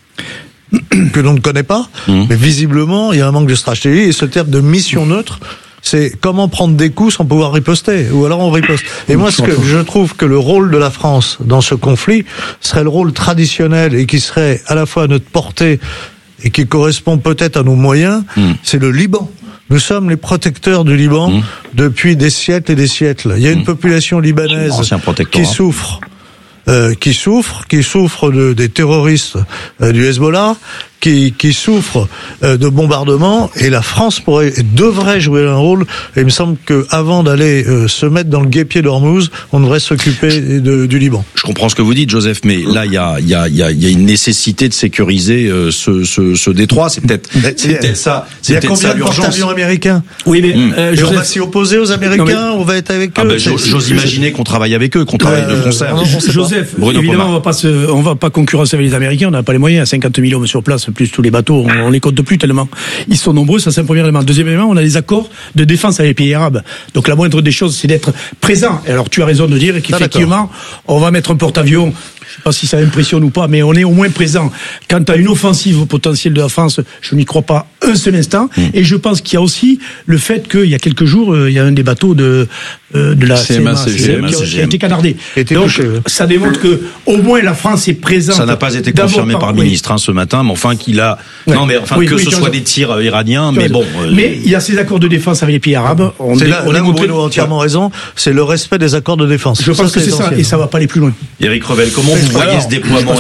que l'on ne connaît pas, mais visiblement il y a un manque de stratégie et ce terme de mission neutre, c'est comment prendre des coups sans pouvoir riposter, ou alors on riposte. Et moi, je trouve que le rôle de la France dans ce conflit serait le rôle traditionnel et qui serait à la fois à notre portée et qui correspond peut-être à nos moyens, c'est le Liban. Nous sommes les protecteurs du Liban depuis des siècles et des siècles. Il y a une population libanaise qui souffre. Qui souffre des terroristes du Hezbollah, qui souffrent de bombardements, et la France devrait jouer un rôle. Et il me semble que avant d'aller se mettre dans le guêpier d'Ormuz, on devrait s'occuper du Liban. Je comprends ce que vous dites, Joseph, mais là il y a une nécessité de sécuriser ce détroit. C'est peut-être ça. Il y a combien de porte-avions américains? Oui, mais on va s'y opposer aux Américains, on va être avec eux. J'ose imaginer qu'on travaille avec eux, qu'on travaille de concert. Joseph, évidemment, on va pas concurrencer avec les Américains. On n'a pas les moyens. 50 000 hommes sur place, plus tous les bateaux, on les compte plus tellement ils sont nombreux. Ça, c'est un premier élément. Deuxième élément, on a des accords de défense avec les pays arabes. Donc la moindre des choses, c'est d'être présent. Et alors tu as raison de dire qu'effectivement, on va mettre un porte-avions. Je sais pas si ça impressionne ou pas, mais on est au moins présent. Quant à une offensive potentielle de la France, je n'y crois pas un seul instant. Et je pense qu'il y a aussi le fait qu'il y a quelques jours, il y a un des bateaux de la CMA-CGM qui a été canardé. Donc ça démontre que au moins la France est présente. Ça n'a pas été confirmé par le ministre ce matin, mais enfin qu'il a. Non, mais enfin ce soit des tirs iraniens, mais bon. Mais il y a ces accords de défense avec les pays arabes. On a Bruno entièrement raison. C'est le respect des accords de défense. Je pense que c'est ça, et ça va pas aller plus loin. Éric Revel, comment vous voyez ce déploiement?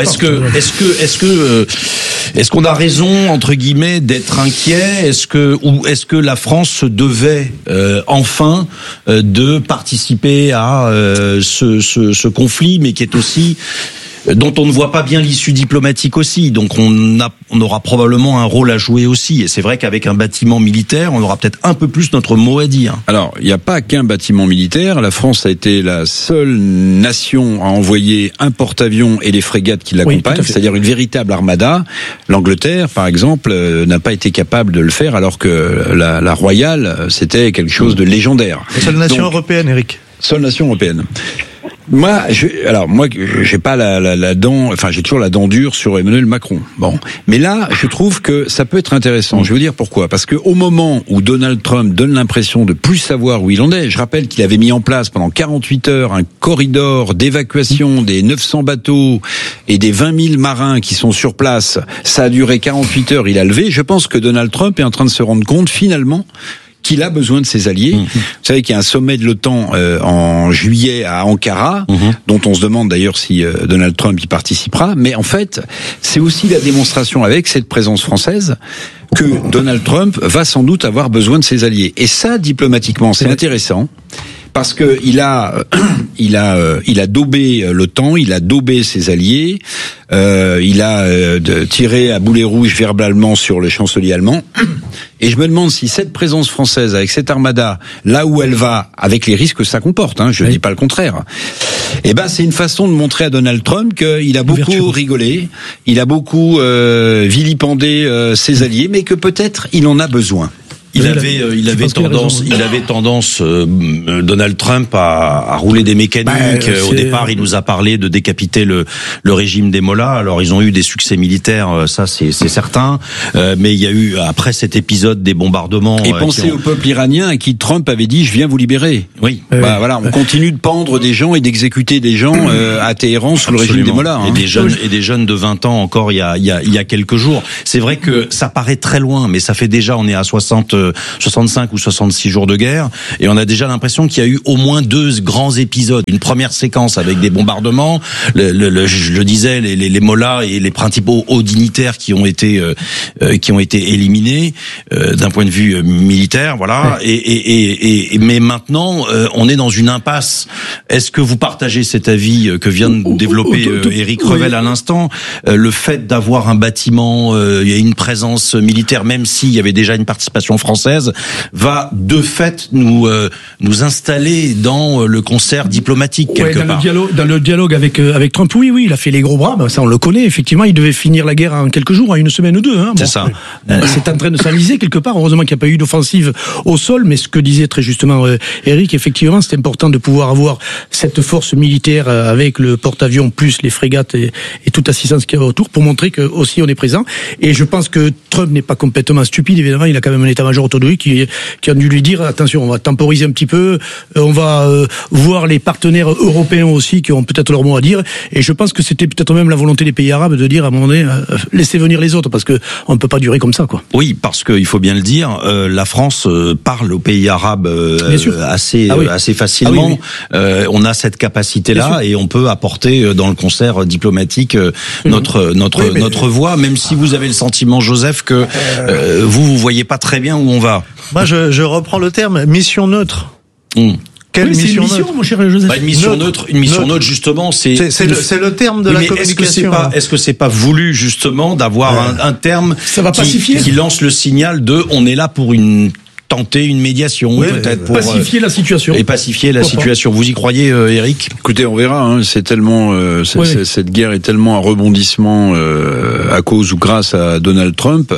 Est-ce qu'on a raison entre guillemets d'être inquiet? Est-ce que la France devait enfin de participer à ce conflit, mais qui est aussi dont on ne voit pas bien l'issue diplomatique aussi. Donc on aura probablement un rôle à jouer aussi. Et c'est vrai qu'avec un bâtiment militaire, on aura peut-être un peu plus notre mot à dire. Alors, il n'y a pas qu'un bâtiment militaire. La France a été la seule nation à envoyer un porte-avions et les frégates qui l'accompagnent, c'est-à-dire une véritable armada. L'Angleterre, par exemple, n'a pas été capable de le faire, alors que la Royale, c'était quelque chose de légendaire. La seule nation européenne, Eric. Seule nation européenne. Moi, j'ai pas la dent, enfin, j'ai toujours la dent dure sur Emmanuel Macron. Bon. Mais là, je trouve que ça peut être intéressant. Je veux dire pourquoi. Parce que au moment où Donald Trump donne l'impression de plus savoir où il en est, je rappelle qu'il avait mis en place pendant 48 heures un corridor d'évacuation des 900 bateaux et des 20 000 marins qui sont sur place. Ça a duré 48 heures, il a levé. Je pense que Donald Trump est en train de se rendre compte, finalement, qu'il a besoin de ses alliés. Vous savez qu'il y a un sommet de l'OTAN en juillet à Ankara, dont on se demande d'ailleurs si Donald Trump y participera. Mais en fait, c'est aussi la démonstration avec cette présence française que Donald Trump va sans doute avoir besoin de ses alliés. Et ça, diplomatiquement, c'est intéressant. parce que il a daubé l'OTAN, il a daubé ses alliés, il a tiré à boulet rouge verbalement sur le chancelier allemand. Et je me demande si cette présence française avec cette armada, là où elle va, avec les risques que ça comporte, je ne dis pas le contraire, c'est une façon de montrer à Donald Trump qu'il a beaucoup rigolé, il a beaucoup vilipendé ses alliés, mais que peut-être il en a besoin. Il avait tendance, Donald Trump à rouler des mécaniques. Au départ, il nous a parlé de décapiter le régime des Mollahs. Alors, ils ont eu des succès militaires, ça c'est certain. Mais il y a eu, après cet épisode, des bombardements. Et pensez au peuple iranien à qui Trump avait dit « je viens vous libérer ». Oui. Voilà, on continue de pendre des gens et d'exécuter des gens à Téhéran sous le régime des Mollahs. Et des jeunes de 20 ans encore il y a quelques jours. C'est vrai que ça paraît très loin, mais ça fait déjà, on est à 65 ou 66 jours de guerre, et on a déjà l'impression qu'il y a eu au moins 2 grands épisodes. Une première séquence avec des bombardements, je le disais, les Mollahs et les principaux hauts dignitaires qui ont été éliminés d'un point de vue militaire, voilà. Mais maintenant, on est dans une impasse. Est-ce que vous partagez cet avis que vient de développer Éric Revel à l'instant, le fait d'avoir un bâtiment, il y a une présence militaire, même s'il y avait déjà une participation française, va de fait nous installer dans le concert diplomatique quelque part. Dans le dialogue avec Trump, oui, il a fait les gros bras, ça on le connaît, effectivement, il devait finir la guerre en quelques jours, en une semaine ou deux. C'est ça. C'est en train de s'enliser quelque part, heureusement qu'il n'y a pas eu d'offensive au sol, mais ce que disait très justement Eric, effectivement, c'est important de pouvoir avoir cette force militaire avec le porte-avions plus les frégates et toute assistance qu'il y a autour pour montrer que aussi on est présent. Et je pense que Trump n'est pas complètement stupide, évidemment, il a quand même un état-major autour de lui qui a dû lui dire attention, on va temporiser un petit peu, on va voir les partenaires européens aussi qui ont peut-être leur mot à dire, et je pense que c'était peut-être même la volonté des pays arabes de dire à un moment donné laissez venir les autres, parce que on ne peut pas durer comme ça, quoi. Oui, parce qu'il faut bien le dire, la France parle aux pays arabes assez facilement. On a cette capacité-là et on peut apporter dans le concert diplomatique notre voix, même si vous avez le sentiment, Joseph, que vous voyez pas très bien où on va. Moi, je reprends le terme mission neutre. Quelle mission neutre, mon cher Joseph? Une mission neutre, justement, c'est le terme de la communication. Est-ce que c'est pas voulu justement d'avoir un terme qui lance le signal de on est là pour tenter une médiation, peut-être pour pacifier la situation. Et pacifier la situation. Vous y croyez, Eric? Écoutez, on verra. C'est tellement cette guerre est tellement un rebondissement à cause ou grâce à Donald Trump.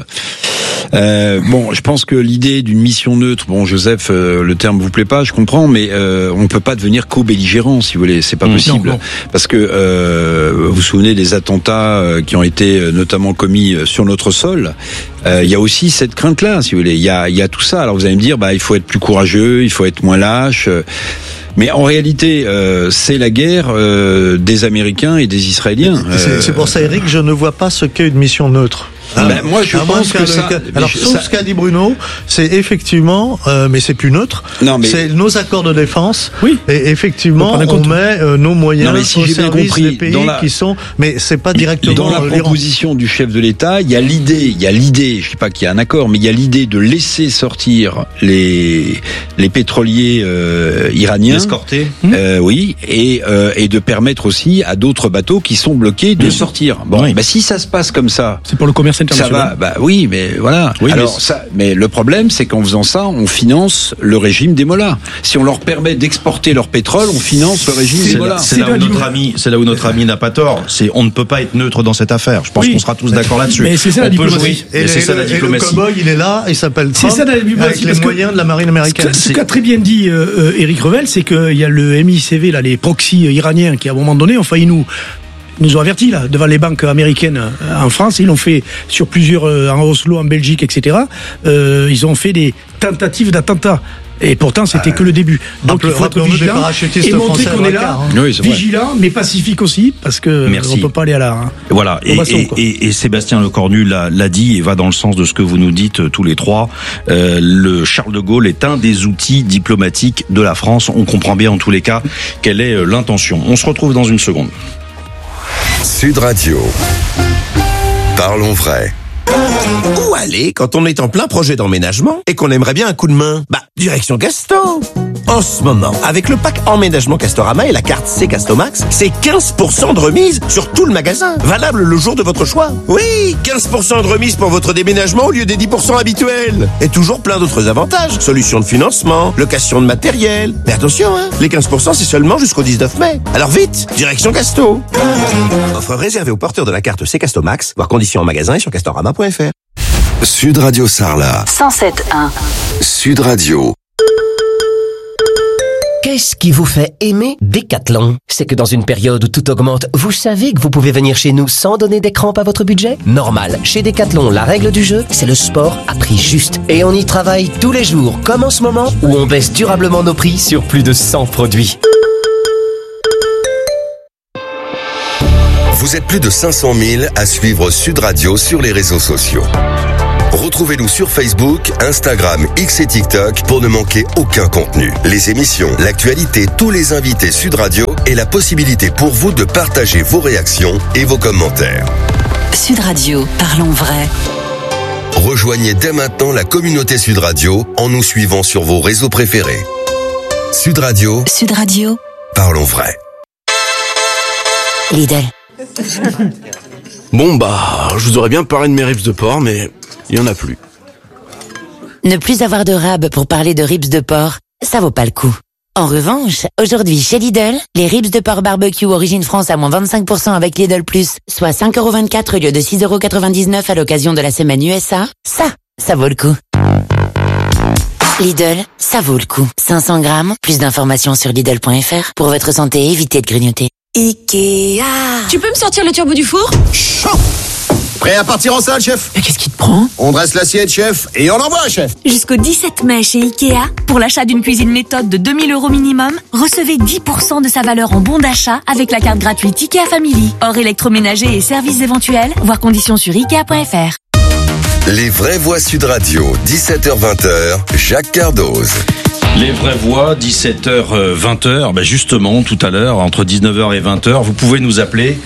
Je pense que l'idée d'une mission neutre, Joseph, le terme vous plaît pas, je comprends, mais on peut pas devenir co-belligérant, si vous voulez, c'est pas possible, non. Parce que vous vous souvenez des attentats qui ont été notamment commis sur notre sol. Il y a aussi cette crainte-là, si vous voulez. Il y a tout ça. Alors vous allez me dire, il faut être plus courageux, il faut être moins lâche. Mais en réalité, c'est la guerre des Américains et des Israéliens. C'est pour ça, Eric, je ne vois pas ce qu'est une mission neutre. Moi, je pense que ça. Alors, ce qu'a dit Bruno, c'est effectivement, mais c'est plus neutre. C'est nos accords de défense. Oui. Et effectivement, on met nos moyens au service des pays qui sont. Mais c'est pas directement. Dans la proposition du chef de l'État, il y a l'idée. Je sais pas qu'il y a un accord, mais il y a l'idée de laisser sortir les pétroliers iraniens. Escortés. Oui, et de permettre aussi à d'autres bateaux qui sont bloqués de sortir. Si ça se passe comme ça. C'est pour le commerce international. Ça va, oui, mais voilà. Oui, mais le problème, c'est qu'en faisant ça, on finance le régime des Mollahs. Si on leur permet d'exporter leur pétrole, on finance le régime des Mollahs. C'est là où notre ami n'a pas tort. On ne peut pas être neutre dans cette affaire. Je pense qu'on sera tous d'accord là-dessus. Mais c'est ça la diplomatie. C'est ça la diplomatie. Et le cowboy, il est là, il s'appelle Trump. C'est ça la diplomatie. Avec les moyens de la marine américaine. Ce qu'a très bien dit Éric Revel, c'est qu'il y a le MICV, là, les proxys iraniens, qui à un moment donné ont failli nous ont avertis là devant les banques américaines en France. Ils l'ont fait sur plusieurs en Oslo, en Belgique, etc. Ils ont fait des tentatives d'attentats. Et pourtant, c'était que le début. Donc, il faut être vigilant et montrer qu'on est là, vigilant, mais pacifique aussi, parce que on peut pas aller à la. Voilà. Et Sébastien Lecornu l'a dit et va dans le sens de ce que vous nous dites tous les trois. Le Charles de Gaulle est un des outils diplomatiques de la France. On comprend bien en tous les cas quelle est l'intention. On se retrouve dans une seconde. Sud Radio. Parlons vrai. Où aller quand on est en plein projet d'emménagement et qu'on aimerait bien un coup de main? Direction Casto. En ce moment, avec le pack emménagement Castorama et la carte C-Castomax, c'est 15% de remise sur tout le magasin. Valable le jour de votre choix. Oui, 15% de remise pour votre déménagement au lieu des 10% habituels. Et toujours plein d'autres avantages. Solutions de financement, location de matériel. Mais attention, les 15% c'est seulement jusqu'au 19 mai. Alors vite, direction Casto. Offre réservée aux porteurs de la carte C-Castomax, voir conditions en magasin et sur castorama.fr. Sud Radio Sarlat. 107.1. Sud Radio. Qu'est-ce qui vous fait aimer Decathlon? C'est que dans une période où tout augmente, vous savez que vous pouvez venir chez nous sans donner des crampes à votre budget? Normal. Chez Decathlon, la règle du jeu, c'est le sport à prix juste. Et on y travaille tous les jours, comme en ce moment, où on baisse durablement nos prix sur plus de 100 produits. Vous êtes plus de 500 000 à suivre Sud Radio sur les réseaux sociaux. Retrouvez-nous sur Facebook, Instagram, X et TikTok pour ne manquer aucun contenu. Les émissions, l'actualité, tous les invités Sud Radio et la possibilité pour vous de partager vos réactions et vos commentaires. Sud Radio, parlons vrai. Rejoignez dès maintenant la communauté Sud Radio en nous suivant sur vos réseaux préférés. Sud Radio. Sud Radio. Parlons vrai. Lidl. Bon je vous aurais bien parlé de mes ribs de porc, mais il y en a plus. Ne plus avoir de rab pour parler de ribs de porc, ça vaut pas le coup. En revanche, aujourd'hui chez Lidl, les ribs de porc barbecue origine France à moins 25% avec Lidl Plus, soit 5,24€ au lieu de 6,99€ à l'occasion de la semaine USA, ça vaut le coup. Lidl, ça vaut le coup. 500 grammes, plus d'informations sur Lidl.fr. Pour votre santé, évitez de grignoter. Ikea. Tu peux me sortir le turbo du four? Chaud! Prêt à partir en salle, chef? Mais qu'est-ce qui te prend? On dresse l'assiette, chef, et on envoie, chef. Jusqu'au 17 mai chez Ikea, pour l'achat d'une cuisine méthode de 2 000 € minimum, recevez 10% de sa valeur en bon d'achat avec la carte gratuite Ikea Family. Hors électroménager et services éventuels, voir conditions sur Ikea.fr. Les vraies voix Sud Radio, 17h-20h, Jacques Cardoz. Les vraies voix, 17h-20h, justement, tout à l'heure, entre 19h et 20h, vous pouvez nous appeler,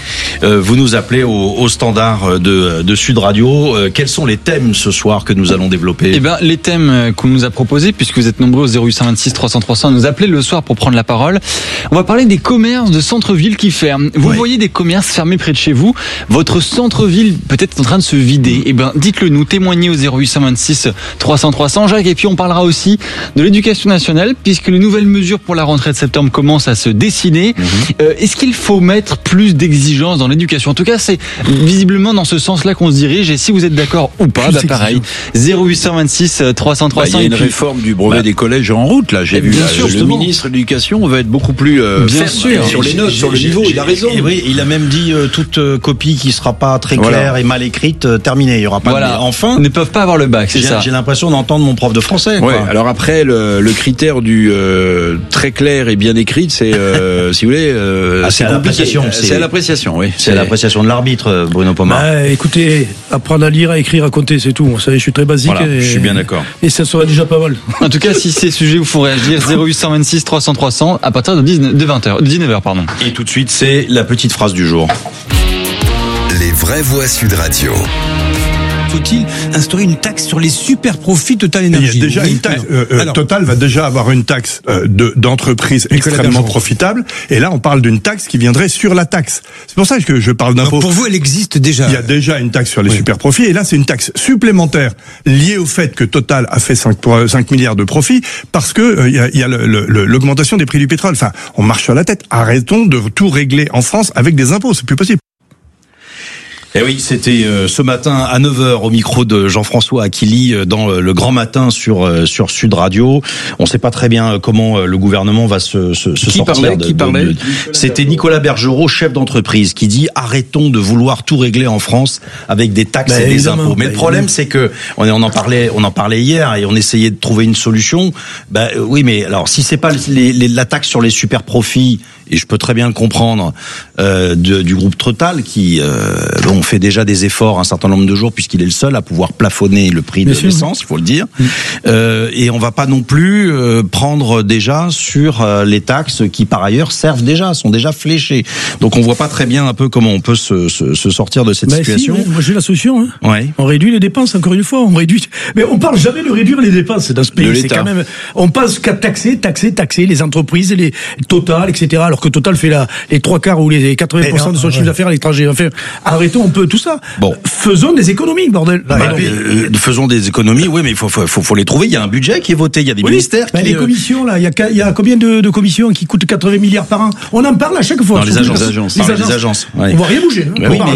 au standard de Sud Radio. Quels sont les thèmes ce soir que nous allons développer? Les thèmes qu'on nous a proposés, puisque vous êtes nombreux au 0826 300 300 à nous appeler le soir pour prendre la parole. On va parler des commerces de centre-ville qui ferment. Vous voyez des commerces fermés près de chez vous, votre centre-ville peut-être en train de se vider. Dites-le nous, témoignez au 0826 300 300, Jacques, et puis on parlera aussi de l'éducation nationale, puisque les nouvelles mesures pour la rentrée de septembre commencent à se dessiner. Est-ce qu'il faut mettre plus d'exigences dans l'éducation? En tout cas, c'est visiblement dans ce sens-là qu'on se dirige, et si vous êtes d'accord ou pas, pareil, 0826 300 300. Il y a une réforme du brevet des collèges en route, là. J'ai vu le ministre de l'Éducation va être beaucoup plus sur les notes, sur le niveau, il a raison. Oui, il a même dit toute copie qui sera pas très claire et mal écrite, terminée. Il y aura pas ne peuvent pas avoir le bac, c'est ça. J'ai l'impression d'entendre mon prof de français. Alors après, le critère du très clair et bien écrit, c'est si vous voulez, c'est à l'appréciation. C'est à l'appréciation, oui. C'est à l'appréciation de l'arbitre, Bruno Pomar. Écoutez, apprendre à lire, à écrire, à compter, c'est tout. Vous savez, je suis très basique. Voilà, je suis bien d'accord. Et ça serait déjà pas mal. En tout cas, si ces sujets vous font réagir, 0826 300 300 à partir de 19h, pardon. Et tout de suite, c'est la petite phrase du jour. Les vraies voix Sud Radio. Faut-il instaurer une taxe sur les super profits Total Energy? Il y a déjà une taxe. Total va déjà avoir une taxe d'entreprise extrêmement profitable. Et là, on parle d'une taxe qui viendrait sur la taxe. C'est pour ça que je parle d'impôt. Pour vous, elle existe déjà. Il y a déjà une taxe sur les super profits. Et là, c'est une taxe supplémentaire liée au fait que Total a fait 5 milliards de profits parce que il y a l'augmentation des prix du pétrole. Enfin, on marche sur la tête. Arrêtons de tout régler en France avec des impôts. C'est plus possible. Eh oui, c'était ce matin à 9h au micro de Jean-François Aquili dans le Grand Matin sur Sud Radio. On ne sait pas très bien comment le gouvernement va se sortir. Qui parlait C'était Nicolas Bergerot, chef d'entreprise, qui dit arrêtons de vouloir tout régler en France avec des taxes et des impôts. Mais le problème, c'est que on en parlait hier et on essayait de trouver une solution. Oui, mais alors si c'est pas la taxe sur les super profits et je peux très bien le comprendre, du groupe Total qui fait déjà des efforts un certain nombre de jours puisqu'il est le seul à pouvoir plafonner le prix de l'essence, il faut le dire. Et on va pas non plus prendre déjà sur les taxes qui par ailleurs sont déjà fléchées. Donc on voit pas très bien un peu comment on peut se sortir de cette situation. Si, moi j'ai la solution. Ouais. On réduit les dépenses encore une fois. Mais on parle jamais de réduire les dépenses dans ce pays. C'est quand même. On pense qu'à taxer les entreprises, les Total, etc. Alors que Total fait les 3/4 ou les 80% de son chiffre d'affaires à l'étranger. Enfin, arrêtons un peu tout ça. Bon. Faisons des économies, bordel. Faisons des économies, oui, mais il faut les trouver. Il y a un budget qui est voté, il y a des ministères. Les commissions, là, il y a combien de commissions qui coûtent 80 milliards par an? On en parle à chaque fois. Dans les agences. On va rien bouger.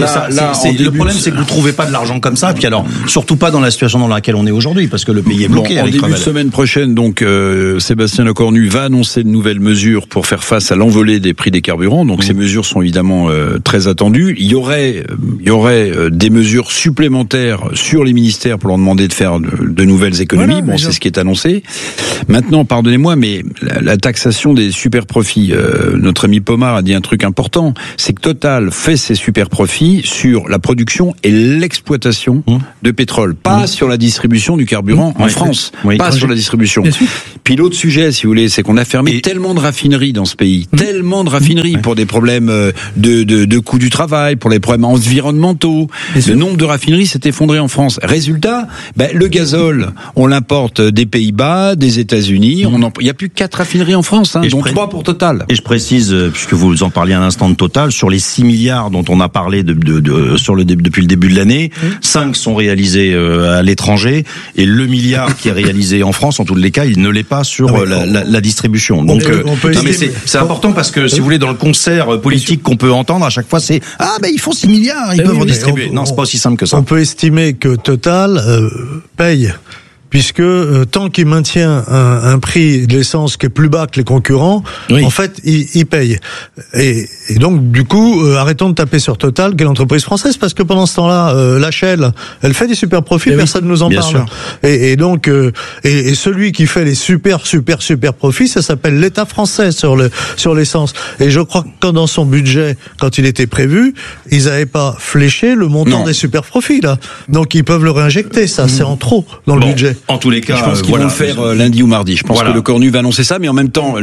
Le problème, c'est que vous trouvez pas de l'argent comme ça. Puis alors, surtout pas dans la situation dans laquelle on est aujourd'hui, parce que le pays est bloqué. En début de semaine prochaine, donc, Sébastien Lecornu va annoncer de nouvelles mesures pour faire face à l'envolée des prix des carburants. Donc, ces mesures sont évidemment très attendues. Il y aurait des mesures supplémentaires sur les ministères pour leur demander de faire de nouvelles économies. Voilà, c'est ce qui est annoncé. Maintenant, pardonnez-moi, mais la taxation des super profits, notre ami Pomar a dit un truc important, c'est que Total fait ses super profits sur la production et l'exploitation de pétrole, pas sur la distribution du carburant en France, pas sur la distribution. Puis l'autre sujet, si vous voulez, c'est qu'on a fermé tellement de raffineries dans ce pays, tellement de raffineries pour des problèmes de coût du travail, pour les problèmes environnementaux. Le nombre de raffineries s'est effondré en France. Résultat, le gazole, on l'importe des Pays-Bas, des États-Unis. Il y a plus que 4 raffineries en France, dont 3 pour Total. Et je précise, puisque vous en parliez à l'instant de Total, sur les 6 milliards dont on a parlé depuis le début de l'année, 5 sont réalisés à l'étranger, et le milliard qui est réalisé en France, en tous les cas, il ne l'est pas sur la distribution. Donc, c'est important parce que, si vous voulez, dans le concert politique qu'on peut entendre, à chaque fois, c'est ils font 6 milliards, ils peuvent redistribuer. Non, c'est pas aussi simple que ça. On peut estimer que Total paye, puisque tant qu'il maintient un prix de l'essence qui est plus bas que les concurrents, en fait, il paye. Et donc, du coup, arrêtons de taper sur Total, qui est l'entreprise française, parce que pendant ce temps-là, la Shell, elle fait des super profits, personne ne nous en parle. Et donc, et celui qui fait les super profits, ça s'appelle l'État français sur l'essence. Et je crois que dans son budget, quand il était prévu, ils n'avaient pas fléché le montant des super profits, là. Donc, ils peuvent le réinjecter, ça, c'est en trop dans le budget. En tous les cas, je pense qu'ils vont le faire lundi ou mardi. Je pense que le Cornu va annoncer ça, mais en même temps,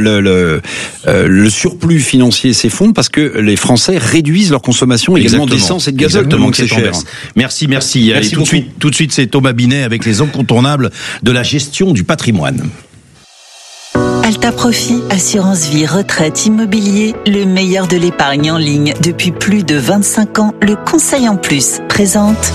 le surplus financier s'effondre parce que les Français réduisent leur consommation également d'essence et de gazole. Donc c'est cher. Merci. Et tout de suite, c'est Thomas Binet avec les incontournables de la gestion du patrimoine. Alta Profit, assurance vie, retraite, immobilier, le meilleur de l'épargne en ligne depuis plus de 25 ans. Le conseil en plus présente.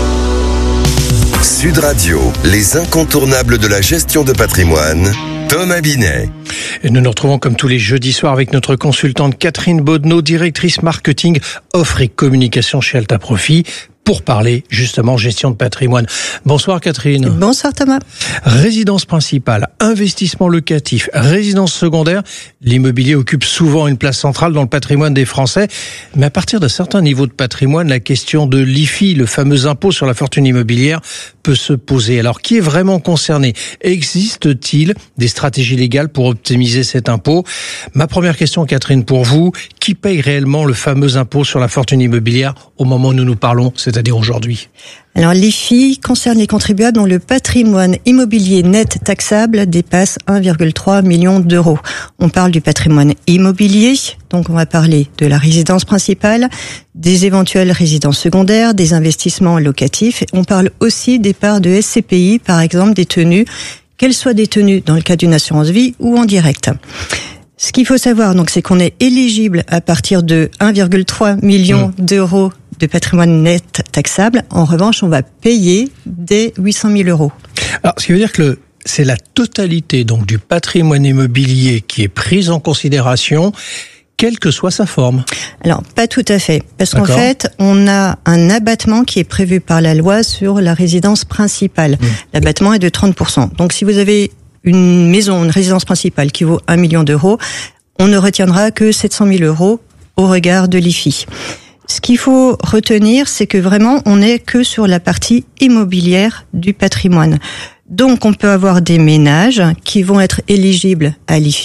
Sud Radio, les incontournables de la gestion de patrimoine, Thomas Binet. Et nous nous retrouvons comme tous les jeudis soirs avec notre consultante Catherine Bodneau, directrice marketing, offre et communication chez Alta Profit, pour parler justement gestion de patrimoine. Bonsoir Catherine. Bonsoir Thomas. Résidence principale, investissement locatif, résidence secondaire, l'immobilier occupe souvent une place centrale dans le patrimoine des Français. Mais à partir d'un certain niveau de patrimoine, la question de l'IFI, le fameux impôt sur la fortune immobilière, peut se poser. Alors qui est vraiment concerné? Existe-t-il des stratégies légales pour optimiser cet impôt? Ma première question Catherine pour vous, qui paye réellement le fameux impôt sur la fortune immobilière au moment où nous nous parlons, c'est-à-dire aujourd'hui? Alors l'IFI concerne les contribuables dont le patrimoine immobilier net taxable dépasse 1,3 million d'euros. On parle du patrimoine immobilier, donc on va parler de la résidence principale, des éventuelles résidences secondaires, des investissements locatifs. On parle aussi des parts de SCPI, par exemple détenues, qu'elles soient détenues dans le cadre d'une assurance vie ou en direct. Ce qu'il faut savoir, donc, c'est qu'on est éligible à partir de 1,3 million d'euros de patrimoine net taxable. En revanche, on va payer dès 800 000 euros. Alors, ce qui veut dire que c'est la totalité donc du patrimoine immobilier qui est prise en considération, quelle que soit sa forme. Alors, pas tout à fait. Parce qu'en fait, on a un abattement qui est prévu par la loi sur la résidence principale. L'abattement est de 30%. Donc, si vous avez une maison, une résidence principale qui vaut 1 million d'euros, on ne retiendra que 700 000 euros au regard de l'IFI. Ce qu'il faut retenir, c'est que vraiment, on n'est que sur la partie immobilière du patrimoine. Donc, on peut avoir des ménages qui vont être éligibles à l'IFI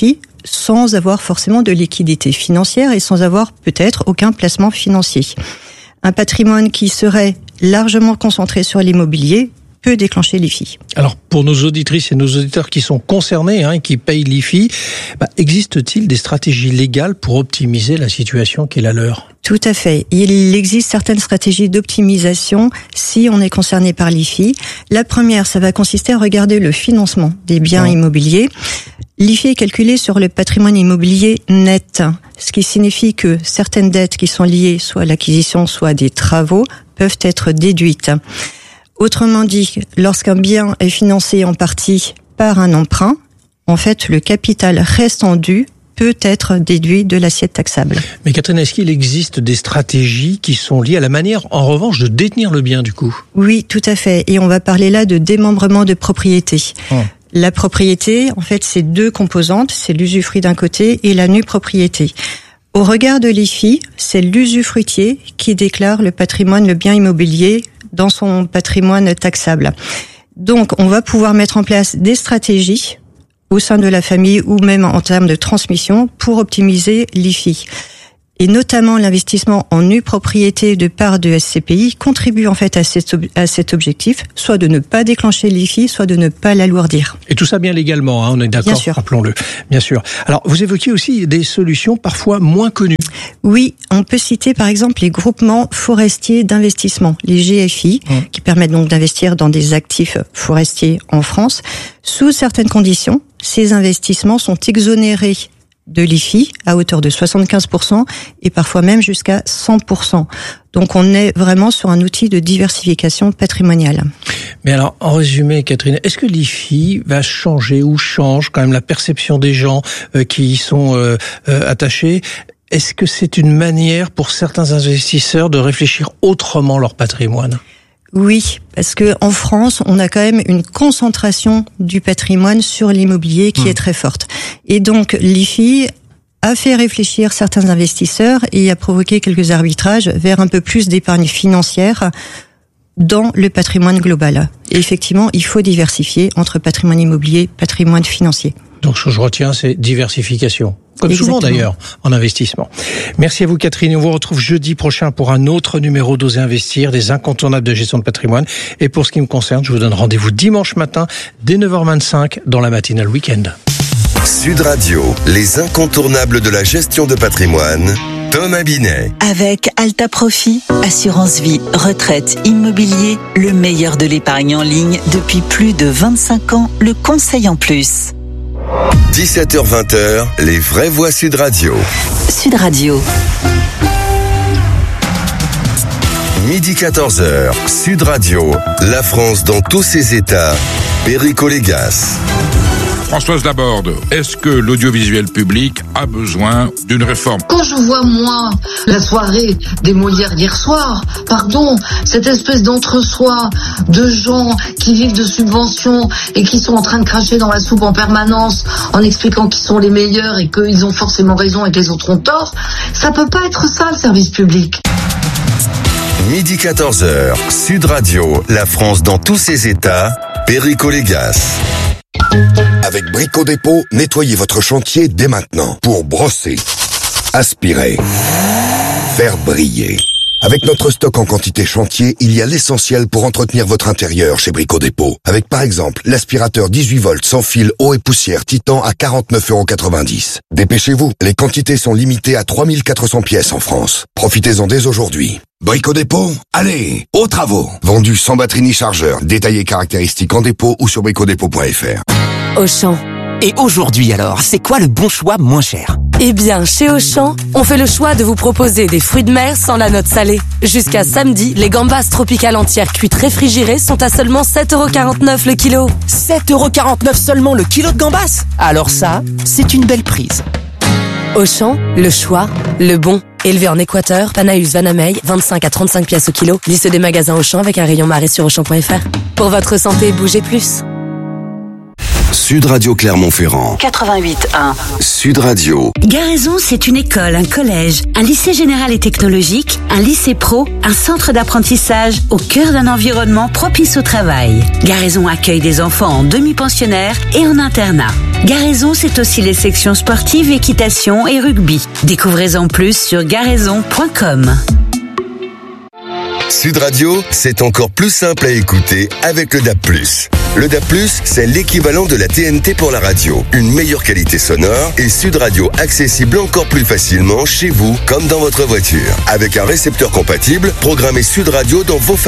sans avoir forcément de liquidité financière et sans avoir peut-être aucun placement financier. Un patrimoine qui serait largement concentré sur l'immobilier peut déclencher l'IFI. Alors, pour nos auditrices et nos auditeurs qui sont concernés et qui payent l'IFI, existe-t-il des stratégies légales pour optimiser la situation qui est la leur ? Tout à fait. Il existe certaines stratégies d'optimisation si on est concerné par l'IFI. La première, ça va consister à regarder le financement des biens immobiliers. L'IFI est calculé sur le patrimoine immobilier net, ce qui signifie que certaines dettes qui sont liées soit à l'acquisition, soit à des travaux peuvent être déduites. Autrement dit, lorsqu'un bien est financé en partie par un emprunt, en fait, le capital restant dû peut être déduit de l'assiette taxable. Mais Catherine, est-ce qu'il existe des stratégies qui sont liées à la manière, en revanche, de détenir le bien, du coup ? Oui, tout à fait. Et on va parler là de démembrement de propriété. La propriété, en fait, c'est deux composantes. C'est l'usufruit d'un côté et la nue propriété. Au regard de l'IFI, c'est l'usufruitier qui déclare le patrimoine, le bien immobilier, dans son patrimoine taxable. Donc, on va pouvoir mettre en place des stratégies au sein de la famille ou même en termes de transmission pour optimiser l'IFI. Et notamment l'investissement en nue propriété de part de SCPI contribue en fait à cet objectif, soit de ne pas déclencher l'IFI, soit de ne pas l'alourdir. Et tout ça bien légalement, on est d'accord, rappelons-le. Bien sûr. Alors, vous évoquiez aussi des solutions parfois moins connues. Oui, on peut citer par exemple les groupements forestiers d'investissement, les GFI, qui permettent donc d'investir dans des actifs forestiers en France. Sous certaines conditions, ces investissements sont exonérés de l'IFI à hauteur de 75% et parfois même jusqu'à 100%. Donc on est vraiment sur un outil de diversification patrimoniale. Mais alors, en résumé, Catherine, est-ce que l'IFI va changer ou change quand même la perception des gens qui y sont attachés ? Est-ce que c'est une manière pour certains investisseurs de réfléchir autrement leur patrimoine ? Oui, parce que en France, on a quand même une concentration du patrimoine sur l'immobilier qui est très forte. Et donc, l'IFI a fait réfléchir certains investisseurs et a provoqué quelques arbitrages vers un peu plus d'épargne financière dans le patrimoine global. Et effectivement, il faut diversifier entre patrimoine immobilier et patrimoine financier. Donc, ce que je retiens, c'est diversification. Comme souvent d'ailleurs, en investissement. Merci à vous Catherine, on vous retrouve jeudi prochain pour un autre numéro d'Oser Investir, des incontournables de gestion de patrimoine. Et pour ce qui me concerne, je vous donne rendez-vous dimanche matin, dès 9h25, dans la matinale week-end. Sud Radio, les incontournables de la gestion de patrimoine, Thomas Binet. Avec Alta Profit, assurance vie, retraite, immobilier, le meilleur de l'épargne en ligne depuis plus de 25 ans, le conseil en plus. 17h-20h, les vraies voix Sud Radio. Sud Radio. Midi 14h, Sud Radio, la France dans tous ses états, Perico Légas. Françoise Laborde, est-ce que l'audiovisuel public a besoin d'une réforme ? Quand je vois, moi, la soirée des Molières hier soir, cette espèce d'entre-soi de gens qui vivent de subventions et qui sont en train de cracher dans la soupe en permanence en expliquant qu'ils sont les meilleurs et qu'ils ont forcément raison et que les autres ont tort, ça peut pas être ça, le service public. Midi 14h, Sud Radio, la France dans tous ses états, Perico Légas. Avec Brico Dépôt, nettoyez votre chantier dès maintenant pour brosser, aspirer, faire briller. Avec notre stock en quantité chantier, il y a l'essentiel pour entretenir votre intérieur chez Brico Dépôt. Avec par exemple l'aspirateur 18 volts sans fil eau et poussière Titan à 49,90 €. Dépêchez-vous, les quantités sont limitées à 3400 pièces en France. Profitez-en dès aujourd'hui. Brico Dépôt, allez, aux travaux. Vendu sans batterie ni chargeur, détaillé caractéristiques en dépôt ou sur bricodépôt.fr. Auchan. Et aujourd'hui alors, c'est quoi le bon choix moins cher ? Eh bien, chez Auchan, on fait le choix de vous proposer des fruits de mer sans la note salée. Jusqu'à samedi, les gambas tropicales entières cuites réfrigérées sont à seulement 7,49 € le kilo. 7,49 € seulement le kilo de gambas ? Alors ça, c'est une belle prise. Auchan, le choix, le bon. Élevé en Équateur, Panaus Vanamey, 25 à 35 pièces au kilo. Liste des magasins Auchan avec un rayon marée sur Auchan.fr. Pour votre santé, bougez plus. Sud Radio Clermont-Ferrand. 88.1. Sud Radio. Garaison, c'est une école, un collège, un lycée général et technologique, un lycée pro, un centre d'apprentissage au cœur d'un environnement propice au travail. Garaison accueille des enfants en demi-pensionnaire et en internat. Garaison, c'est aussi les sections sportives, équitation et rugby. Découvrez-en plus sur garaison.com. Sud Radio, c'est encore plus simple à écouter avec le DAB+. Le DAB+, c'est l'équivalent de la TNT pour la radio. Une meilleure qualité sonore et Sud Radio accessible encore plus facilement chez vous comme dans votre voiture. Avec un récepteur compatible, programmez Sud Radio dans vos